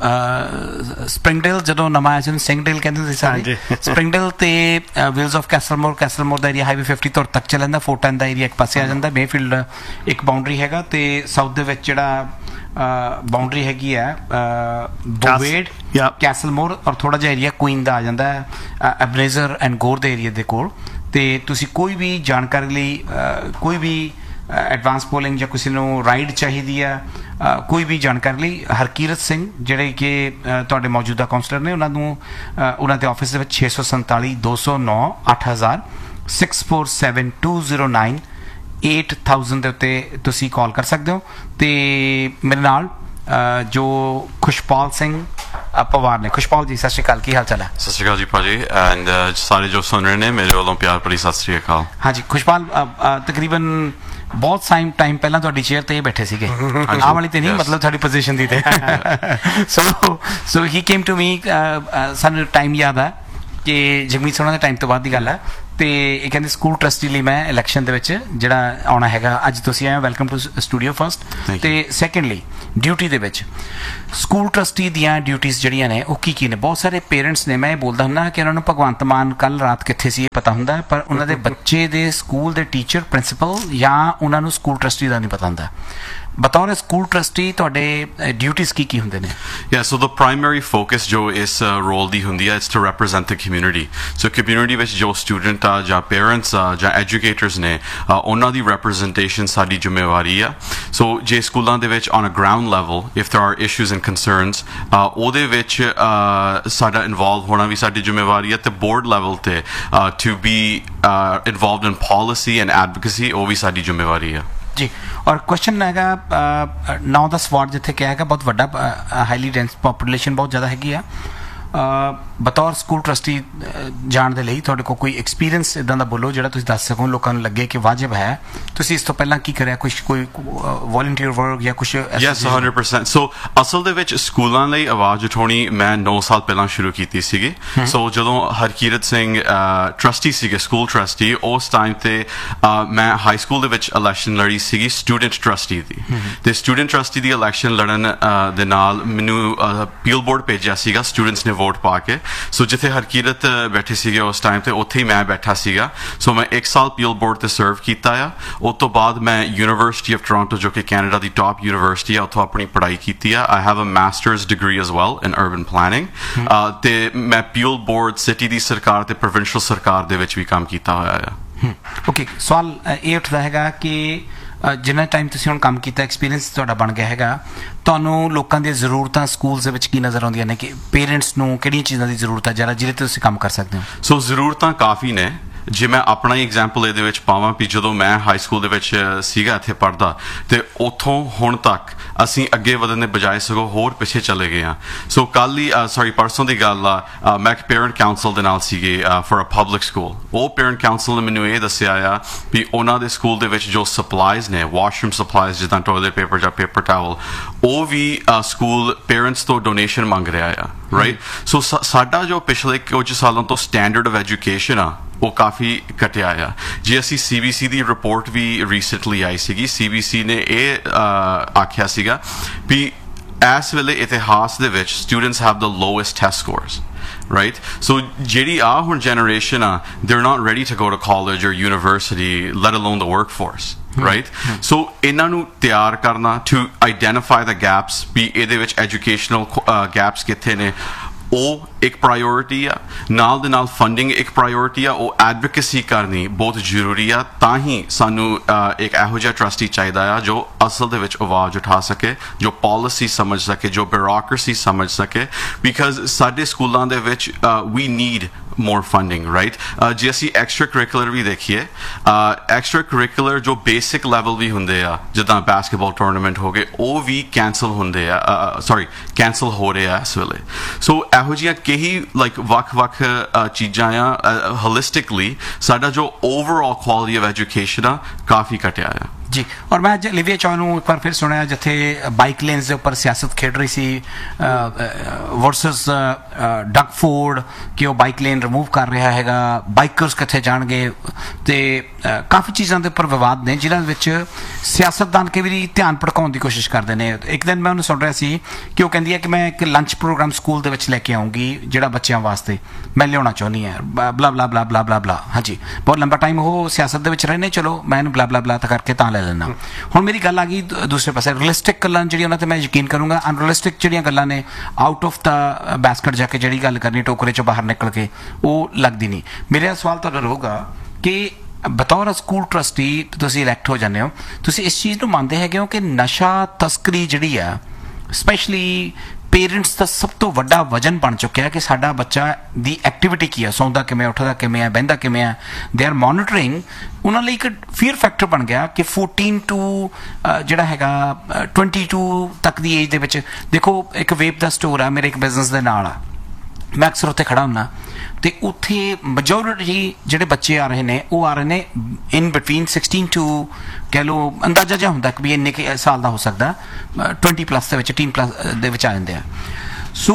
S1: ਸਪ੍ਰਿੰਗਡੇਲ ਜਦੋਂ ਨਵਾਂ ਆਇਆ ਸੀ ਉਹਨੂੰ ਸਿੰਗਡੇਲ ਕਹਿੰਦੇ ਹੁੰਦੇ ਸੀ ਸਾਰੇ। ਸਪ੍ਰਿੰਗਡੇਲ ਤੇ wills of ਕੈਸਲਮੋਰ ਕੈਸਲਮੋਰ the area highway fifty ਤੋਂ ਤੱਕ ਚੱਲ ਜਾਂਦਾ। ਫੋਰਟਨ ਦਾ ਏਰੀਆ ਇੱਕ ਪਾਸੇ ਆ ਜਾਂਦਾ। ਮੇਫੀਲਡ ਇੱਕ ਬਾਉਂਡਰੀ ਹੈਗਾ ਤੇ ਸਾਊਥ ਦੇ ਵਿੱਚ ਜਿਹੜਾ ਬਾਉਂਡਰੀ ਹੈਗੀ ਹੈ ਬੋਵੇਡ ਕੈਸਲਮੋਰ ਔਰ ਥੋੜਾ ਜਿਹਾ ਏਰੀਆ ਕੁਈਨ ਦਾ ਆ ਜਾਂਦਾ ਹੈ ਐਬਨੇਜ਼ਰ ਐਂਡ ਗੋਰ ਦੇ ਏਰੀਆ ਦੇ ਕੋਲ। ਤੇ ਤੁਸੀਂ ਕੋਈ ਵੀ ਜਾਣਕਾਰੀ ਲਈ ਕੋਈ ਵੀ ਐਡਵਾਂਸ ਪੋਲਿੰਗ ਜਾਂ ਕਿਸੇ ਨੂੰ ਰਾਈਡ ਚਾਹੀਦੀ ਆ ਕੋਈ ਵੀ ਜਾਣਕਾਰੀ ਲਈ ਹਰਕੀਰਤ ਸਿੰਘ ਜਿਹੜੇ ਕਿ ਤੁਹਾਡੇ ਮੌਜੂਦਾ ਕਾਉਂਸਲਰ ਨੇ ਉਹਨਾਂ ਨੂੰ ਉਹਨਾਂ ਦੇ ਆਫਿਸ ਦੇ ਵਿੱਚ ਛੇ ਸੌ ਸੰਤਾਲੀ ਦੋ ਸੌ ਨੌ ਅੱਠ ਹਜ਼ਾਰ six four seven two zero nine eight thousand ਦੇ ਉੱਤੇ ਤੁਸੀਂ ਕਾਲ ਕਰ ਸਕਦੇ ਹੋ। ਤੇ ਮੇਰੇ ਨਾਲ ਜੋ ਖੁਸ਼ਪਾਲ ਸਿੰਘ ਪਵਾਰ ਨੇ। ਖੁਸ਼ਪਾਲ ਜੀ ਸਤਿ ਸ਼੍ਰੀ ਅਕਾਲ, ਕੀ ਹਾਲ ਚਾਲ ਹੈ?
S9: ਸਤਿ ਸ਼੍ਰੀ ਅਕਾਲ ਜੀ ਭਾਜੀ ਐਂਡ ਸਾਰੇ ਜੋ ਸੁਣ ਰਹੇ ਨੇ ਮੇਰੇ ਵੱਲੋਂ ਪਿਆਰ ਭਰੀ ਸਤਿ ਸ਼੍ਰੀ ਅਕਾਲ। ਹਾਂਜੀ
S1: ਖੁਸ਼ਪਾਲ ਤਕਰੀਬਨ ਬਹੁਤ ਟਾਈਮ ਟਾਈਮ ਪਹਿਲਾਂ ਤੁਹਾਡੀ ਚੇਅਰ ਤੇ ਬੈਠੇ ਸੀਗੇ ਆਹ ਵਾਲੀ ਤੇ ਨਹੀਂ ਮਤਲਬ ਤੁਹਾਡੀ ਪੋਜੀਸ਼ਨ ਦੀ ਤੇ ਸੋ ਸੋ ਹੀ ਕੇਮ ਟੂ ਮੀ ਸਾਨੂੰ ਟਾਈਮ ਯਾਦ ਆ ਕਿ ਜਗਮੀਤ ਸੋਹਣਾ ਦੇ ਟਾਈਮ ਤੋਂ ਬਾਅਦ ਦੀ ਗੱਲ ਹੈ ਤੇ ਇਹ ਕਹਿੰਦੇ ਸਕੂਲ ਟਰਸਟੀ ਲਈ ਮੈਂ ਇਲੈਕਸ਼ਨ ਦੇ ਵਿੱਚ ਜਿਹੜਾ ਆਉਣਾ ਹੈਗਾ ਅੱਜ ਤੁਸੀਂ ਆਏ ਵੈਲਕਮ ਟੂ ਸਟੂਡੀਓ ਫਸਟ। ਤੇ ਸੈਕੰਡਲੀ ਡਿਊਟੀ ਦੇ ਵਿੱਚ ਸਕੂਲ ਟਰਸਟੀ ਦੀਆਂ ਡਿਊਟੀਜ਼ ਜਿਹੜੀਆਂ ਨੇ ਉਹ ਕੀ ਕੀ ਨੇ? ਬਹੁਤ ਸਾਰੇ ਪੇਰੈਂਟਸ ਨੇ ਮੈਂ ਇਹ ਬੋਲਦਾ ਹੁੰਦਾ ਕਿ ਉਹਨਾਂ ਨੂੰ ਭਗਵੰਤ ਮਾਨ ਕੱਲ ਰਾਤ ਕਿੱਥੇ ਸੀ ਇਹ ਪਤਾ ਹੁੰਦਾ ਪਰ ਉਹਨਾਂ ਦੇ ਬੱਚੇ ਦੇ ਸਕੂਲ ਦੇ ਟੀਚਰ ਪ੍ਰਿੰਸੀਪਲ ਜਾਂ ਉਹਨਾਂ ਨੂੰ ਸਕੂਲ ਟਰਸਟੀ ਦਾ ਨਹੀਂ ਪਤਾ ਹੁੰਦਾ। ਬਤੌਰ ਸਕੂਲ ਟਰਸਟੀ ਤੁਹਾਡੇ ਡਿਊਟੀਜ਼ ਕੀ ਕੀ ਹੁੰਦੇ ਨੇ?
S9: Yeah, so the primary focus ਜੋ ਇਸ ਰੋਲ ਦੀ ਹੁੰਦੀ ਹੈ is to represent the community. So community ਵਿੱਚ ਜੋ ਸਟੂਡੈਂਟ ਆ ਜਾਂ ਪੇਰੈਂਟਸ ਆ ਜਾਂ ਐਜੂਕੇਟਰਸ ਨੇ ਉਹਨਾਂ ਦੀ representation ਸਾਡੀ ਜ਼ਿੰਮੇਵਾਰੀ ਆ। ਸੋ ਜੇ ਸਕੂਲਾਂ ਦੇ ਵਿੱਚ on a ground level if there are issues and concerns ਉਹਦੇ ਵਿੱਚ ਸਾਡਾ ਇਨਵੋਲਵ ਹੋਣਾ ਵੀ ਸਾਡੀ ਜ਼ਿੰਮੇਵਾਰੀ ਆ ਤੇ ਬੋਰਡ ਲੈਵਲ ਤੇ to be involved in policy and advocacy ਉਹ ਵੀ ਸਾਡੀ ਜ਼ਿੰਮੇਵਾਰੀ ਆ
S1: ਜੀ। ਔਰ ਕੁਐਸਚਨ ਹੈਗਾ ਨੌ ਦਸ ਵਾਰਡ ਜਿੱਥੇ ਕਿਹਾ ਹੈਗਾ ਬਹੁਤ ਵੱਡਾ ਹਾਈਲੀ ਡੈਂਸ ਪੋਪੂਲੇਸ਼ਨ ਬਹੁਤ ਜ਼ਿਆਦਾ ਹੈਗੀ ਆ ਬਤੌਰ ਸਕੂਲ ਟਰਸਟੀ ਜਾਣ ਦੇ ਲਈ ਤੁਹਾਡੇ ਕੋਲ ਕੋਈ ਐਕਸਪੀਰੀਅੰਸ ਇਦਾਂ ਦਾ ਬੋਲੋ ਜਿਹੜਾ ਤੁਸੀਂ ਦੱਸ ਸਕੋ ਲੋਕਾਂ ਨੂੰ ਲੱਗੇ ਕਿ ਵਾਜਬ ਹੈ ਤੁਸੀਂ ਇਸ ਤੋਂ ਪਹਿਲਾਂ ਕੀ ਕਰਿਆ ਕੁਝ ਕੋਈ ਵੋਲੰਟੀਅਰ ਵਰਕ ਜਾਂ ਕੁਝ?
S9: Yes one hundred percent। ਸੋ ਅਸਲ ਦੇ ਵਿੱਚ ਸਕੂਲਾਂ ਲਈ ਆਵਾਜ਼ ਉਠਾਉਣੀ ਮੈਂ ਨੌ ਸਾਲ ਪਹਿਲਾਂ ਸ਼ੁਰੂ ਕੀਤੀ ਸੀਗੀ। ਸੋ ਜਦੋਂ ਹਰਕੀਰਤ ਸਿੰਘ ਟਰਸਟੀ ਸੀਗੇ ਸਕੂਲ ਟਰਸਟੀ ਉਸ ਟਾਈਮ ਤੇ ਮੈਂ ਹਾਈ ਸਕੂਲ ਦੇ ਵਿੱਚ ਇਲੈਕਸ਼ਨ ਲੜੀ ਸੀਗੀ ਸਟੂਡੈਂਟ ਟਰਸਟੀ ਦੀ ਤੇ ਸਟੂਡੈਂਟ ਟਰਸਟੀ ਦੀ ਇਲੈਕਸ਼ਨ ਲੜਨ ਦੇ ਨਾਲ ਮੈਨੂੰ ਅਪੀਲ ਬੋਰਡ ਭੇਜਿਆ ਸੀਗਾ ਸਟੂਡੈਂਟਸ ਨੇ ਵੋਟ ਪਾ ਕੇ। ਸੋ ਜਿੱਥੇ ਹਰਕੀਰਤ ਬੈਠੇ ਸੀਗੇ ਉਸ ਟਾਈਮ ਤੇ ਉੱਥੇ ਹੀ ਮੈਂ ਬੈਠਾ ਸੀਗਾ। ਸੋ ਮੈਂ ਇੱਕ ਸਾਲ ਅਪੀਲ ਬੋਰਡ ਤੇ ਸਰਵ ਕੀਤਾ ਆ। ਉਸ ਤੋਂ ਬਾਅਦ ਮੈਂ ਯੂਨੀਵਰਸਿਟੀ ਆਫ ਟੋਰਾਂਟੋ ਜੋ ਕਿ ਕੈਨੇਡਾ ਦੀ ਟਾਪ ਯੂਨੀਵਰਸਿਟੀ ਆ ਉੱਥੋਂ ਆਪਣੀ ਪੜ੍ਹਾਈ ਕੀਤੀ ਆ। I have a masters degree as well in urban planning ਤੇ ਮੈਂ ਅਪੀਲ ਬੋਰਡ ਸਿਟੀ ਦੀ ਸਰਕਾਰ ਤੇ ਪ੍ਰੋਵਿੰਸ਼ੀਅਲ ਸਰਕਾਰ ਦੇ ਵਿੱਚ ਵੀ ਕੰਮ ਕੀਤਾ ਹੋਇਆ ਆ।
S1: ਓਕੇ ਸਵਾਲ ਇਹ ਉੱਠਦਾ ਹੈਗਾ ਕਿ ਜਿੰਨਾ ਟਾਈਮ ਤੁਸੀਂ ਹੁਣ ਕੰਮ ਕੀਤਾ ਐਕਸਪੀਰੀਅੰਸ ਤੁਹਾਡਾ ਬਣ ਗਿਆ ਹੈਗਾ ਤੁਹਾਨੂੰ ਲੋਕਾਂ ਦੀਆਂ ਜ਼ਰੂਰਤਾਂ ਸਕੂਲਸ ਦੇ ਵਿੱਚ ਕੀ ਨਜ਼ਰ ਆਉਂਦੀਆਂ ਨੇ ਕਿ ਪੇਰੈਂਟਸ ਨੂੰ ਕਿਹੜੀਆਂ ਚੀਜ਼ਾਂ ਦੀ ਜ਼ਰੂਰਤ ਹੈ ਜਿਹੜਾ ਜਿਹਦੇ ਤੇ ਤੁਸੀਂ ਕੰਮ ਕਰ ਸਕਦੇ ਹੋ?
S9: ਸੋ ਜ਼ਰੂਰਤਾਂ ਕਾਫੀ ਨੇ। ਜੇ ਮੈਂ ਆਪਣਾ ਹੀ ਐਗਜ਼ਾਮਪਲ ਇਹਦੇ ਵਿੱਚ ਪਾਵਾਂ ਵੀ ਜਦੋਂ ਮੈਂ ਹਾਈ ਸਕੂਲ ਦੇ ਵਿੱਚ ਸੀਗਾ ਇੱਥੇ ਪੜ੍ਹਦਾ ਤੇ ਉੱਥੋਂ ਹੁਣ ਤੱਕ ਅਸੀਂ ਅੱਗੇ ਵਧਣ ਦੇ ਬਜਾਏ ਸਗੋਂ ਹੋਰ ਪਿੱਛੇ ਚਲੇ ਗਏ ਹਾਂ। ਸੋ ਕੱਲ੍ਹ ਹੀ ਸੌਰੀ ਪਰਸੋਂ ਦੀ ਗੱਲ ਆ ਮੈਂ ਇੱਕ ਪੇਰੈਂਟ ਕਾਉਂਸਲ ਦੇ ਨਾਲ ਸੀਗੇ ਫॉर ਅ ਪਬਲਿਕ ਸਕੂਲ। ਉਹ ਪੇਰੈਂਟ ਕਾਉਂਸਲ ਨੇ ਮੈਨੂੰ ਇਹ ਦੱਸਿਆ ਆ ਵੀ ਉਹਨਾਂ ਦੇ ਸਕੂਲ ਦੇ ਵਿੱਚ ਜੋ ਸਪਲਾਈਜ਼ ਨੇ ਵਾਸ਼ਰੂਮ ਸਪਲਾਈਜ਼ ਜਿੱਦਾਂ ਟੋਇਲਟ ਪੇਪਰ ਜਾਂ ਪੇਪਰ ਟਾਵਲ ਉਹ ਵੀ ਸਕੂਲ ਪੇਰੈਂਟਸ ਤੋਂ ਡੋਨੇਸ਼ਨ ਮੰਗ ਰਿਹਾ ਆ ਰਾਈਟ। ਸੋ ਸਾਡਾ ਜੋ ਪਿਛਲੇ ਕੁਝ ਸਾਲਾਂ ਤੋਂ ਸਟੈਂਡਰਡ ਆਫ ਐਜੂਕੇਸ਼ਨ ਆ ਉਹ ਕਾਫੀ ਘਟਿਆ ਆ। ਜੇ ਅਸੀਂ ਸੀ ਬੀ ਸੀ ਦੀ ਰਿਪੋਰਟ ਵੀ ਰੀਸੈਂਟਲੀ ਆਈ ਸੀਗੀ ਸੀ ਬੀ ਸੀ ਨੇ ਇਹ ਆਖਿਆ ਸੀਗਾ ਵੀ ਇਸ ਵੇਲੇ ਇਤਿਹਾਸ ਦੇ ਵਿੱਚ students have the lowest test scores right? So ਜਿਹੜੀ ਆ ਹੁਣ generation ਆ they're not ready to go to college or university let alone the workforce right? So ਇਹਨਾਂ ਨੂੰ ਤਿਆਰ ਕਰਨਾ to identify the gaps ਵੀ ਇਹਦੇ ਵਿੱਚ educational gaps ਕਿੱਥੇ ਨੇ ਉਹ ਇੱਕ ਪ੍ਰਾਇੋਰਟੀ ਆ। ਨਾਲ ਦੇ ਨਾਲ ਫੰਡਿੰਗ ਇੱਕ ਪ੍ਰਾਇੋਰਟੀ ਆ। ਉਹ ਐਡਵੋਕੇਸੀ ਕਰਨੀ ਬਹੁਤ ਜ਼ਰੂਰੀ ਆ। ਤਾਂ ਹੀ ਸਾਨੂੰ ਇੱਕ ਇਹੋ ਜਿਹਾ ਟਰਸਟੀ ਚਾਹੀਦਾ ਆ ਜੋ ਅਸਲ ਦੇ ਵਿੱਚ ਆਵਾਜ਼ ਉਠਾ ਸਕੇ ਜੋ ਪਾਲਿਸੀ ਸਮਝ ਸਕੇ ਜੋ ਬਿਊਰੋਕ੍ਰੇਸੀ ਸਮਝ ਸਕੇ ਬਿਕਾਜ਼ ਸਾਡੇ ਸਕੂਲਾਂ ਦੇ ਵਿੱਚ ਵੀ ਨੀਡ more funding right? ਜੇ ਅਸੀਂ ਐਕਸਟਰਾ ਕਰਿਕੂਲਰ ਵੀ ਦੇਖੀਏ ਐਕਸਟਰਾ ਕਰਿਕੂਲਰ ਜੋ ਬੇਸਿਕ ਲੈਵਲ ਵੀ ਹੁੰਦੇ ਆ ਜਿੱਦਾਂ ਬਾਸਕਟਬਾਲ ਟੂਰਨਾਮੈਂਟ ਹੋ ਗਏ ਉਹ ਵੀ ਕੈਂਸਲ ਹੁੰਦੇ ਆ ਸੌਰੀ ਕੈਂਸਲ ਹੋ ਰਹੇ ਆ ਇਸ ਵੇਲੇ। ਸੋ ਇਹੋ ਜਿਹੀਆਂ ਕਈ ਲਾਈਕ ਵੱਖ ਵੱਖ ਚੀਜ਼ਾਂ ਆ ਹੋਲਿਸਟਿਕਲੀ ਸਾਡਾ ਜੋ ਓਵਰਆਲ ਕੁਆਲਿਟੀ ਆਫ ਐਜੂਕੇਸ਼ਨ ਆ ਕਾਫੀ ਘਟਿਆ ਆ
S1: ਜੀ। ਔਰ ਮੈਂ ਅੱਜ ਲਿਵੀਆ ਚੌ ਨੂੰ ਇੱਕ ਵਾਰ ਫਿਰ ਸੁਣਿਆ ਜਿੱਥੇ ਬਾਈਕ ਲੇਨਸ ਦੇ ਉੱਪਰ ਸਿਆਸਤ ਖੇਡ ਰਹੀ ਸੀ ਵਰਸਸ ਡਗ ਫੋਰਡ ਕਿ ਉਹ ਬਾਈਕ ਲੇਨ ਰਿਮੂਵ ਕਰ ਰਿਹਾ ਹੈਗਾ ਬਾਈਕਰਸ ਕਿੱਥੇ ਜਾਣਗੇ ਤੇ ਕਾਫੀ ਚੀਜ਼ਾਂ ਦੇ ਉੱਪਰ ਵਿਵਾਦ ਨੇ ਜਿਨ੍ਹਾਂ ਵਿੱਚ ਸਿਆਸਤਦਾਨ ਕਈ ਵਾਰੀ ਧਿਆਨ ਭਟਕਾਉਣ ਦੀ ਕੋਸ਼ਿਸ਼ ਕਰਦੇ ਨੇ। ਇੱਕ ਦਿਨ ਮੈਂ ਉਹਨੂੰ ਸੁਣ ਰਿਹਾ ਸੀ ਕਿ ਉਹ ਕਹਿੰਦੀ ਹੈ ਕਿ ਮੈਂ ਇੱਕ ਲੰਚ ਪ੍ਰੋਗਰਾਮ ਸਕੂਲ ਦੇ ਵਿੱਚ ਲੈ ਕੇ ਆਉਂਗੀ ਜਿਹੜਾ ਬੱਚਿਆਂ ਵਾਸਤੇ ਮੈਂ ਲਿਆਉਣਾ ਚਾਹੁੰਦੀ ਹਾਂ, ਬਲਾ ਬਲਾ ਬਲਾ ਬਲਾ ਬਲਾ ਬਲਾ। ਹਾਂਜੀ, ਬਹੁਤ ਲੰਬਾ ਟਾਈਮ ਉਹ ਸਿਆਸਤ ਦੇ ਵਿੱਚ ਰਹੇ ਨੇ, ਚਲੋ ਮੈਂ ਇਹਨੂੰ ਬਲਾ ਬਲਾ ਬਲਾ ਤਾਂ ਕਰਕੇ ਤਾਂ ਲੈ ਲੈਣਾ। ਹੁਣ ਮੇਰੀ ਗੱਲ ਆ ਗਈ ਦੂਸਰੇ ਪਾਸੇ ਰੀਅਲਿਸਟਿਕ ਗੱਲਾਂ ਜਿਹੜੀਆਂ ਉਹਨਾਂ 'ਤੇ ਮੈਂ ਯਕੀਨ ਕਰੂੰਗਾ, ਅਨਰੀਅਲਿਸਟਿਕ ਜਿਹੜੀਆਂ ਗੱਲਾਂ ਨੇ ਆਊਟ ਆਫ ਦਾ ਬੈਸਕਟ ਜਾ ਕੇ ਜਿਹੜੀ ਗੱਲ ਕਰਨੀ ਟੋਕਰੇ 'ਚੋਂ ਬਾਹਰ ਨਿਕਲ ਕੇ, ਉਹ ਲੱਗਦੀ ਨਹੀਂ। ਮੇਰਾ ਸਵਾਲ ਤੁਹਾਡਾ ਰਹੂਗਾ ਕਿ ਬਤੌਰ ਸਕੂਲ ਟਰਸਟੀ ਤੁਸੀਂ ਇਲੈਕਟ ਹੋ ਜਾਂਦੇ ਹੋ, ਤੁਸੀਂ ਇਸ ਚੀਜ਼ ਨੂੰ ਮੰਨਦੇ ਹੈਗੇ ਹੋ ਕਿ ਨਸ਼ਾ ਤਸਕਰੀ ਜਿਹੜੀ ਆ ਸਪੈਸ਼ਲੀ ਪੇਰੈਂਟਸ ਦਾ ਸਭ ਤੋਂ ਵੱਡਾ ਵਜਨ ਬਣ ਚੁੱਕਿਆ ਕਿ ਸਾਡਾ ਬੱਚਾ ਦੀ ਐਕਟੀਵਿਟੀ ਕੀ ਆ, ਸੌਂਦਾ ਕਿਵੇਂ, ਉੱਠਦਾ ਕਿਵੇਂ ਆ, ਬਹਿੰਦਾ ਕਿਵੇਂ ਆ, ਦੇ ਆਰ ਮੋਨੀਟਰਿੰਗ। ਉਹਨਾਂ ਲਈ ਇੱਕ ਫੀਅਰ ਫੈਕਟਰ ਬਣ ਗਿਆ ਕਿ ਫੋਰਟੀਨ ਟੂ ਜਿਹੜਾ ਹੈਗਾ ਟਵੈਂਟੀ ਟੂ ਤੱਕ ਦੀ ਏਜ ਦੇ ਵਿੱਚ, ਦੇਖੋ ਇੱਕ ਵੇਬ ਦਾ ਸਟੋਰ ਆ ਮੇਰੇ ਇੱਕ ਬਿਜ਼ਨਸ ਦੇ ਨਾਲ ਆ, ਮੈਂ ਅਕਸਰ ਉੱਥੇ ਖੜਾ ਹੁੰਦਾ ਅਤੇ ਉੱਥੇ ਮੈਜੋਰਿਟੀ ਜਿਹੜੇ ਬੱਚੇ ਆ ਰਹੇ ਨੇ ਉਹ ਆ ਰਹੇ ਨੇ ਇਨ ਬਿਟਵੀਨ ਸਿਕਸਟੀਨ ਟੂ ਕਹਿ ਲਓ ਅੰਦਾਜ਼ਾ ਜਿਹਾ ਹੁੰਦਾ ਕਿ ਵੀ ਇੰਨੇ ਕੁ ਸਾਲ ਦਾ ਹੋ ਸਕਦਾ, ਟਵੈਂਟੀ ਪਲੱਸ ਦੇ ਵਿੱਚ, ਟੀਨ ਪਲੱਸ ਦੇ ਵਿੱਚ ਆ ਜਾਂਦੇ ਆ। ਸੋ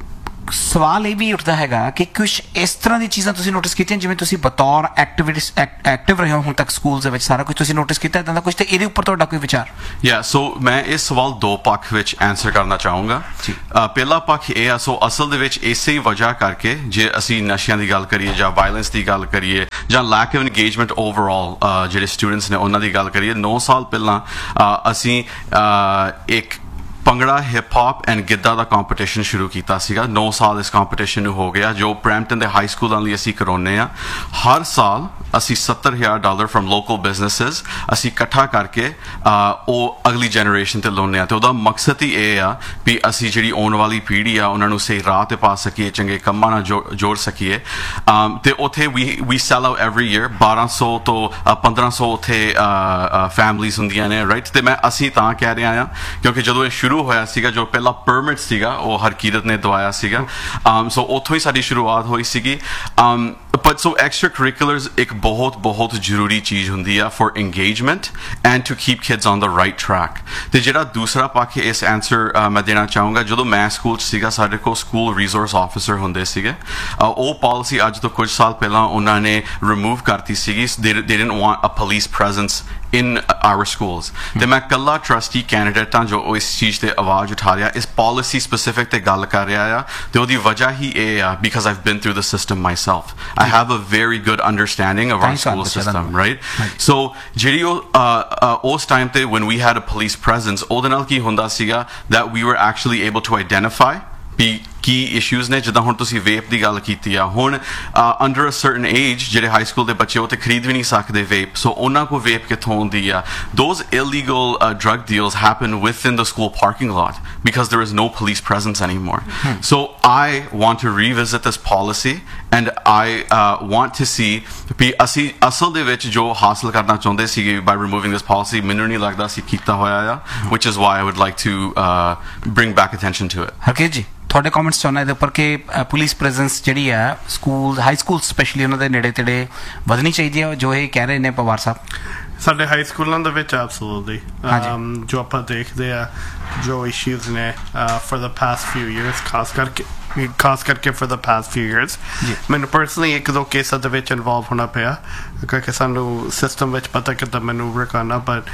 S1: ਸਵਾਲ ਇਹ ਵੀ ਉੱਠਦਾ ਹੈਗਾ ਕਿ ਕੁਛ ਇਸ ਤਰ੍ਹਾਂ ਦੀਆਂ ਚੀਜ਼ਾਂ ਤੁਸੀਂ ਨੋਟਿਸ ਕੀਤੀਆਂ, ਜਿਵੇਂ ਤੁਸੀਂ ਬਤੌਰ ਐਕਟਿਵਿਸਟ ਐਕਟਿਵ ਰਹੇ ਹੋ ਹੁਣ ਤੱਕ ਸਕੂਲਸ ਦੇ ਵਿੱਚ, ਸਾਰਾ ਕੁਝ ਤੁਸੀਂ ਨੋਟਿਸ ਕੀਤਾ ਇੱਦਾਂ ਦਾ ਕੁਝ, ਤੇ ਇਹਦੇ ਉੱਪਰ ਤੁਹਾਡਾ ਕੋਈ ਵਿਚਾਰ?
S9: ਯਾ ਸੋ ਮੈਂ ਇਸ ਸਵਾਲ ਦੋ ਪੱਖ ਵਿੱਚ ਆਨਸਰ ਕਰਨਾ ਚਾਹੂੰਗਾ। ਪਹਿਲਾ ਪੱਖ ਇਹ ਆ, ਸੋ ਅਸਲ ਦੇ ਵਿੱਚ ਇਸੇ ਹੀ ਵਜ੍ਹਾ ਕਰਕੇ ਜੇ ਅਸੀਂ ਨਸ਼ਿਆਂ ਦੀ ਗੱਲ ਕਰੀਏ ਜਾਂ ਵਾਇਲੈਂਸ ਦੀ ਗੱਲ ਕਰੀਏ ਜਾਂ ਲੈਕ ਆਫ ਇੰਗੇਜਮੈਂਟ ਓਵਰਆਲ ਜਿਹੜੇ ਸਟੂਡੈਂਟਸ ਨੇ ਉਹਨਾਂ ਦੀ ਗੱਲ ਕਰੀਏ, ਨੌ ਸਾਲ ਪਹਿਲਾਂ ਅਸੀਂ ਇੱਕ bhangra hip hop and Giddha the competition ਸ਼ੁਰੂ ਕੀਤਾ ਸੀਗਾ। ਨੌ ਸਾਲ ਇਸ ਕੰਪੀਟੀਸ਼ਨ ਨੂੰ ਹੋ ਗਿਆ, ਜੋ ਬਰੈਂਪਟਨ ਦੇ ਹਾਈ ਸਕੂਲਾਂ ਲਈ ਅਸੀਂ ਕਰਾਉਂਦੇ ਆ। ਹਰ ਸਾਲ ਅਸੀਂ ਸੱਤਰ ਹਜ਼ਾਰ ਡਾਲਰ ਫਰਮ ਲੋਕਲ ਬਿਜ਼ਨਸਿਸ ਅਸੀਂ ਇਕੱਠਾ ਕਰਕੇ ਉਹ ਅਗਲੀ ਜਨਰੇਸ਼ਨ ਤੇ ਲਾਉਂਦੇ ਆ, ਤੇ ਉਹਦਾ ਮਕਸਦ ਹੀ ਇਹ ਆ ਵੀ ਅਸੀਂ ਜਿਹੜੀ ਆਉਣ ਵਾਲੀ ਪੀੜ੍ਹੀ ਆ ਉਹਨਾਂ ਨੂੰ ਸਹੀ ਰਾਹ ਤੇ ਪਾ ਸਕੀਏ, ਚੰਗੇ ਕੰਮਾਂ ਨਾਲ ਜੋੜ ਸਕੀਏ। ਤੇ ਉੱਥੇ ਵੀ ਵੀ ਸੈਲ ਆਊਟ ਐਵਰੀ ਈਅਰ ਬਾਰਾਂ ਸੌ ਤੋਂ ਪੰਦਰਾਂ ਸੌ ਉੱਥੇ ਫੈਮਲੀਜ਼ ਹੁੰਦੀਆਂ ਨੇ, ਰਾਈਟ। ਤੇ ਮੈਂ ਅਸੀਂ ਤਾਂ ਕਹਿ ਰਿਹਾ ਆ ਕਿਉਂਕਿ ਜਦੋਂ ਇਹ ਸ਼ੁਰੂ ਹੋਇਆ ਸੀਗਾ, ਜੋ ਪਹਿਲਾ ਪਰਮਿਟ ਸੀਗਾ ਉਹ ਹਰਕੀਰਤ ਨੇ ਦਵਾਇਆ ਸੀਗਾ, ਸੋ ਉੱਥੋਂ ਹੀ ਸਾਡੀ ਸ਼ੁਰੂਆਤ ਹੋਈ ਸੀਗੀ। ਬਟ ਸੋ ਐਕਸਟਰਾ ਕਰਿਕੂਲਰਸ ਇੱਕ ਬਹੁਤ ਬਹੁਤ ਜ਼ਰੂਰੀ ਚੀਜ਼ ਹੁੰਦੀ ਆ for engagement and to keep kids on the right track. ਤੇ ਜਿਹੜਾ ਦੂਸਰਾ ਪੱਖ ਇਸ ਆਨਸਰ ਮੈਂ ਦੇਣਾ ਚਾਹੂੰਗਾ, ਜਦੋਂ ਮੈਂ ਸਕੂਲ 'ਚ ਸੀਗਾ ਸਾਡੇ ਕੋਲ ਸਕੂਲ ਰਿਸੋਰਸ ਆਫਿਸਰ ਹੁੰਦੇ ਸੀਗੇ, ਉਹ ਪਾਲਿਸੀ ਅੱਜ ਤੋਂ ਕੁਝ ਸਾਲ ਪਹਿਲਾਂ ਉਹਨਾਂ ਨੇ ਰਿਮੂਵ ਕਰਤੀ ਸੀਗੀ। ਦੇ didn't want a police presence in our schools। ਤੇ ਮੈਂ ਕੱਲਾ ਟਰਸਟੀ ਕੈਂਡੀਡੇਟ ਹਾਂ ਜੋ ਇਸ ਚੀਜ਼ ਤੇ ਆਵਾਜ਼ ਉਠਾ ਰਿਹਾ, ਇਸ ਪਾਲਿਸੀ ਸਪੈਸਿਫਿਕ ਤੇ ਗੱਲ ਕਰ ਰਿਹਾ ਆ, ਤੇ ਉਹਦੀ ਵਜ੍ਹਾ ਹੀ ਇਹ ਆ because I've bean through the system myself. I have a very good understanding of R school system, right. ਸੋ ਜਿਹੜੀ ਉਹ ਉਸ ਟਾਈਮ ਤੇ when we had a police presence, ਉਹਦੇ ਨਾਲ ਕੀ ਹੁੰਦਾ ਸੀਗਾ that we were actually able to identify we Ki issues ਨੇ। ਜਿੱਦਾਂ ਹੁਣ ਤੁਸੀਂ ਵੇਪ ਦੀ ਗੱਲ ਕੀਤੀ ਆ, ਹੁਣ ਅੰਡਰ ਅ ਸਰਟਨ ਏਜ ਜਿਹੜੇ ਹਾਈ ਸਕੂਲ ਦੇ ਬੱਚੇ ਉਹ ਤੇ ਖਰੀਦ ਵੀ ਨਹੀਂ ਸਕਦੇ ਵੇਪ, ਸੋ ਉਹਨਾਂ ਕੋਲ ਵੇਪ ਕਿੱਥੋਂ ਆਉਂਦੀ ਆ? Those illegal drug deals happen within the school parking lot because there is no police presence anymore. Hmm. So I want to revisit this policy and I uh, want to see ਵੀ ਅਸੀਂ ਅਸਲ ਦੇ ਵਿੱਚ ਜੋ ਹਾਸਲ ਕਰਨਾ ਚਾਹੁੰਦੇ ਸੀਗੇ by removing this policy, ਮੈਨੂੰ ਨਹੀਂ ਲੱਗਦਾ ਅਸੀਂ ਕੀਤਾ ਹੋਇਆ ਆ, which is why I would like to uh, bring back attention to it.
S1: Harkeet ਜੀ, ਤੁਹਾਡੇ ਕਮੈਂਟਸ ਚਾਹੁੰਦਾ ਇਹਦੇ ਉੱਪਰ ਕਿ ਪੁਲਿਸ ਪ੍ਰੈਜ਼ੈਂਸ ਜਿਹੜੀ ਆ ਸਕੂਲ ਹਾਈ ਸਕੂਲ ਸਪੈਸ਼ਲੀ ਉਹਨਾਂ ਦੇ ਨੇੜੇ ਤੇੜੇ ਵਧਣੀ ਚਾਹੀਦੀ ਆ, ਜੋ ਇਹ ਕਹਿ ਰਹੇ ਨੇ ਪਵਾਰ ਸਾਹਿਬ?
S3: ਸਾਡੇ ਹਾਈ ਸਕੂਲਾਂ ਦੇ ਵਿੱਚ ਐਬਸੋਲੂਟਲੀ ਜੋ ਆਪਾਂ ਦੇਖਦੇ ਆ ਜੋ ਇਸ਼ੂਜ਼ ਨੇ ਫॉर द ਪਾਸਟ ਫਿਊ ਇਅਰਸ, ਖਾਸ ਕਰਕੇ ਖਾਸ ਕਰਕੇ ਫॉर द ਪਾਸਟ ਫਿਊ ਇਅਰਸ ਮੈਨੂੰ ਪਰਸਨਲੀ ਇੱਕ ਦੋ ਕੇਸਾਂ ਦੇ ਵਿੱਚ ਇਨਵੋਲਵ ਹੋਣਾ ਪਿਆ ਕਿਉਂਕਿ ਸਾਨੂੰ ਸਿਸਟਮ ਵਿੱਚ ਪਤਾ ਕਿੱਦਾਂ ਮੈਨੂਵਰ ਕਰਨਾ, ਬਟ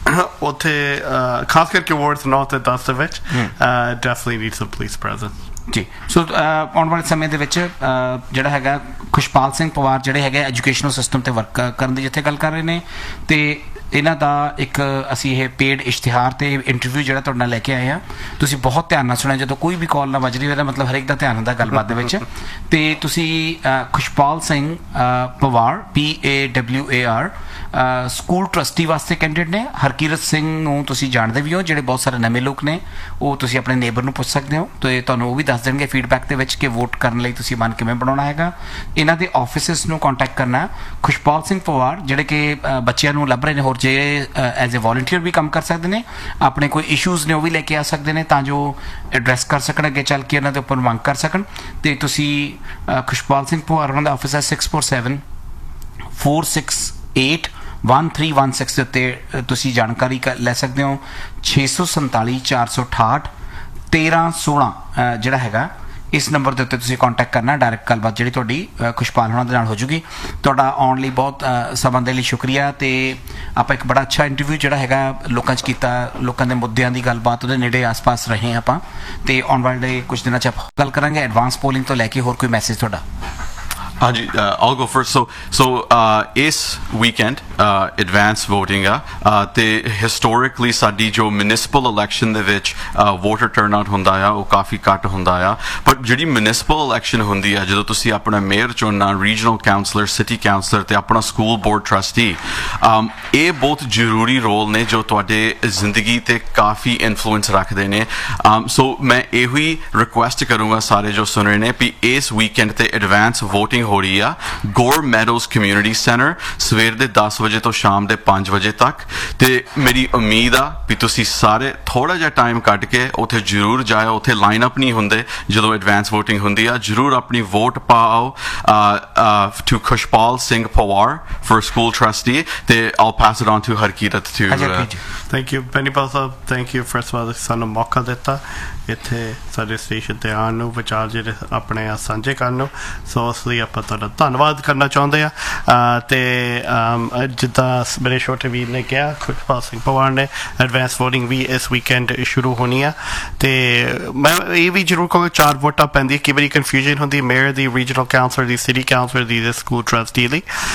S3: ਉੱਥੇ ਖਾਸ ਕਰਕੇ ਵਾਰਡਸ ਨੌ ਤੇ ਦਸ ਦੇ ਵਿੱਚ ਡੈਫੀਨਿਟਲੀ ਨੀਡਸ ਅ ਪੁਲਿਸ ਪ੍ਰੈਜ਼ੈਂਸ
S1: ਜੀ। ਸੋ ਆਉਣ ਵਾਲੇ ਸਮੇਂ ਦੇ ਵਿੱਚ ਜਿਹੜਾ ਹੈਗਾ ਖੁਸ਼ਪਾਲ ਸਿੰਘ ਪਵਾਰ ਜਿਹੜੇ ਹੈਗੇ ਐਜੂਕੇਸ਼ਨਲ ਸਿਸਟਮ ਤੇ ਵਰਕ ਕਰਨ ਦੀ ਜਿੱਥੇ ਗੱਲ ਕਰ ਰਹੇ ਨੇ, ਤੇ ਇਹਨਾਂ ਦਾ ਇੱਕ ਅਸੀਂ ਇਹ ਪੇਡ ਇਸ਼ਤਿਹਾਰ ਤੇ ਇੰਟਰਵਿਊ ਜਿਹੜਾ ਤੁਹਾਡੇ ਨਾਲ ਲੈ ਕੇ ਆਏ ਹਾਂ, ਤੁਸੀਂ ਬਹੁਤ ਧਿਆਨ ਨਾਲ ਸੁਣਿਆ। ਜਦੋਂ ਕੋਈ ਵੀ ਕਾਲ ਨਾ ਵੱਜ ਰਹੀ ਹੋਵੇ, ਮਤਲਬ ਹਰੇਕ ਦਾ ਧਿਆਨ ਹੁੰਦਾ ਗੱਲਬਾਤ ਦੇ ਵਿੱਚ। ਤੇ ਤੁਸੀਂ ਖੁਸ਼ਪਾਲ ਸਿੰਘ ਪਵਾਰ ਪੀ ਏ W A R school trustee ਵਾਸਤੇ ਕੈਂਡੀਡੇਟ ਨੇ। ਹਰਕੀਰਤ ਸਿੰਘ ਨੂੰ ਤੁਸੀਂ ਜਾਣਦੇ ਵੀ ਹੋ, ਜਿਹੜੇ ਬਹੁਤ ਸਾਰੇ ਨਵੇਂ ਲੋਕ ਨੇ ਉਹ ਤੁਸੀਂ ਆਪਣੇ ਨੇਬਰ ਨੂੰ ਪੁੱਛ ਸਕਦੇ ਹੋ, ਤੇ ਤੁਹਾਨੂੰ ਉਹ ਵੀ ਦੱਸ ਦੇਣਗੇ ਫੀਡਬੈਕ ਦੇ ਵਿੱਚ ਕਿ ਵੋਟ ਕਰਨ ਲਈ ਤੁਸੀਂ ਮਨ ਕਿਵੇਂ ਬਣਾਉਣਾ ਹੈਗਾ। ਇਹਨਾਂ ਦੇ ਆਫਿਸਿਸ ਨੂੰ ਕੰਟੈਕਟ ਕਰਨਾ। ਖੁਸ਼ਪਾਲ ਸਿੰਘ ਪਵਾਰ ਜਿਹੜੇ ਕਿ ਬੱਚਿਆਂ ਨੂੰ ਲੱਭ ਰਹੇ ਨੇ, ਹੋਰ ਜੇ ਐਜ਼ ਏ ਵੋਲੰਟੀਅਰ ਵੀ ਕੰਮ ਕਰ ਸਕਦੇ ਨੇ, ਆਪਣੇ ਕੋਈ ਇਸ਼ੂਜ਼ ਨੇ ਉਹ ਵੀ ਲੈ ਕੇ ਆ ਸਕਦੇ ਨੇ ਤਾਂ ਜੋ ਐਡਰੈਸ ਕਰ ਸਕਣ, ਅੱਗੇ ਚੱਲ ਕੇ ਇਹਨਾਂ ਦੇ ਉੱਪਰ ਮੰਗ ਕਰ ਸਕਣ। ਤੇ ਤੁਸੀਂ ਖੁਸ਼ਪਾਲ ਸਿੰਘ ਪਵਾਰ ਉਹਨਾਂ ਦਾ ਆਫਿਸ ਹੈ six four seven four six eight one three one six ਦੇ ਉੱਤੇ ਤੁਸੀਂ ਜਾਣਕਾਰੀ ਲੈ ਸਕਦੇ ਹੋ। ਛੇ ਸੌ ਸੰਤਾਲੀ ਚਾਰ ਸੌ ਅਠਾਹਠ ਤੇਰ੍ਹਾਂ ਸੋਲ੍ਹਾਂ ਜਿਹੜਾ ਹੈਗਾ ਇਸ ਨੰਬਰ ਦੇ ਉੱਤੇ ਤੁਸੀਂ ਕੰਟੈਕਟ ਕਰਨਾ ਡਾਇਰੈਕਟ ਗੱਲਬਾਤ ਜਿਹੜੀ ਤੁਹਾਡੀ ਅ, ਖੁਸ਼ਪਾਲ ਹੋਣਾ ਦੇ ਨਾਲ ਹੋ ਜੂਗੀ ਤੁਹਾਡਾ ਆਉਣ ਲਈ ਬਹੁਤ ਅ, ਸਮਾਂ ਦੇ ਲਈ ਸ਼ੁਕਰੀਆ ਤੇ ਆਪਾਂ ਇੱਕ ਬੜਾ ਅੱਛਾ ਇੰਟਰਵਿਊ ਜਿਹੜਾ ਹੈਗਾ ਲੋਕਾਂ 'ਚ ਕੀਤਾ ਲੋਕਾਂ ਦੇ ਮੁੱਦਿਆਂ ਦੀ ਗੱਲਬਾਤ ਉਹਦੇ ਨੇੜੇ ਆਸ-ਪਾਸ ਰਹੇ ਆਪਾਂ ਤੇ ਆਉਣ ਵਾਲੇ ਕੁਝ ਦਿਨਾਂ 'ਚ ਆਪਾਂ ਗੱਲ ਕਰਾਂਗੇ ਐਡਵਾਂਸ ਪੋਲਿੰਗ ਤੋਂ ਲੈ ਕੇ ਹੋਰ ਕੋਈ ਮੈਸੇਜ ਤੁਹਾਡਾ
S9: ਹਾਂਜੀ I'll go first. So, so uh, ਇਸ weekend uh, advance voting ਆ uh, ਤੇ historically ਸਾਡੀ ਜੋ municipal election ਦੇ ਵਿੱਚ uh, voter turnout ਹੁੰਦਾ ਆ ਉਹ ਕਾਫੀ ਘੱਟ ਹੁੰਦਾ ਆ but ਜਿਹੜੀ municipal election ਹੁੰਦੀ ਆ ਜਦੋਂ ਤੁਸੀਂ ਆਪਣਾ ਮੇਅਰ ਚੁਣਨਾ regional councillor city councillor ਤੇ ਆਪਣਾ school board trustee um, ਇਹ ਬਹੁਤ ਜ਼ਰੂਰੀ ਰੋਲ ਨੇ ਜੋ ਤੁਹਾਡੇ ਜ਼ਿੰਦਗੀ ਤੇ ਕਾਫੀ ਇਨਫਲੂਐਂਸ ਰੱਖਦੇ ਨੇ um, so ਮੈਂ ਇਹੋ ਹੀ ਰਿਕੁਐਸਟ ਕਰੂੰਗਾ ਸਾਰੇ ਜੋ ਸੁਣ ਰਹੇ ਨੇ ਵੀ ਇਸ weekend ਤੇ advance voting ਹੋ ਰਹੀ ਆ ਗੋਰ ਮੈਡੋਜ਼ ਕਮਿਊਨਿਟੀ ਸੈਂਟਰ ਸਵੇਰ ਦੇ ਦਸ ਵਜੇ ਤੋਂ ਸ਼ਾਮ ਦੇ ਪੰਜ ਵਜੇ ਤੱਕ ਤੇ ਮੇਰੀ ਉਮੀਦ ਆ ਵੀ ਤੁਸੀਂ ਸਾਰੇ ਥੋੜਾ ਜਿਹਾ ਟਾਈਮ ਕੱਢ ਕੇ ਉੱਥੇ ਜ਼ਰੂਰ ਜਾਇਓ ਉੱਥੇ ਲਾਈਨ ਅਪ ਨਹੀਂ ਹੁੰਦੇ ਜਦੋਂ ਐਡਵਾਂਸ ਵੋਟਿੰਗ ਹੁੰਦੀ ਆ ਜ਼ਰੂਰ ਆਪਣੀ ਵੋਟ ਪਾਓ to Khushpal Singh Pawar for school trustee ਤੇ I'll pass it on to Harkirat to
S3: thank you Benipal Sahib thank you first of all ਸਾਨੂੰ ਮੌਕਾ ਦਿੱਤਾ ਇੱਥੇ ਸਾਡੇ ਸਟੇਸ਼ਨ ਤੇ ਆਉਣ ਨੂੰ ਵਿਚਾਰ ਜਿਹੜੇ ਆਪਣੇ ਆ ਸਾਂਝੇ ਕਰਨ ਨੂੰ ਸੋ ਉਸ ਲਈ ਆਪਾਂ ਤੁਹਾਡਾ ਧੰਨਵਾਦ ਕਰਨਾ ਚਾਹੁੰਦੇ ਆ ਤੇ ਜਿੱਦਾਂ ਮੇਰੇ ਛੋਟੇ ਵੀਰ ਨੇ ਕਿਹਾ ਖੁਸ਼ਪਾਲ ਸਿੰਘ ਪਵਾਰ ਨੇ ਐਡਵਾਂਸ ਵੋਟਿੰਗ ਵੀ ਇਸ ਵੀਕਐਂਡ ਸ਼ੁਰੂ ਹੋਣੀ ਆ ਤੇ ਮੈਂ ਇਹ ਵੀ ਜ਼ਰੂਰ ਕਹਾਂਗਾ ਚਾਰ ਵੋਟਾਂ ਪੈਂਦੀ ਕਈ ਵਾਰੀ ਕਨਫਿਊਜ਼ਨ ਹੁੰਦੀ ਮੇਅਰ ਦੀ ਰੀਜਨਲ ਕਾਉਂਸਲਰ ਦੀ ਸਿਟੀ ਕਾਉਂਸਲਰ ਦੀ ਸਕੂਲ ਟਰਸਟੀ ਲਈ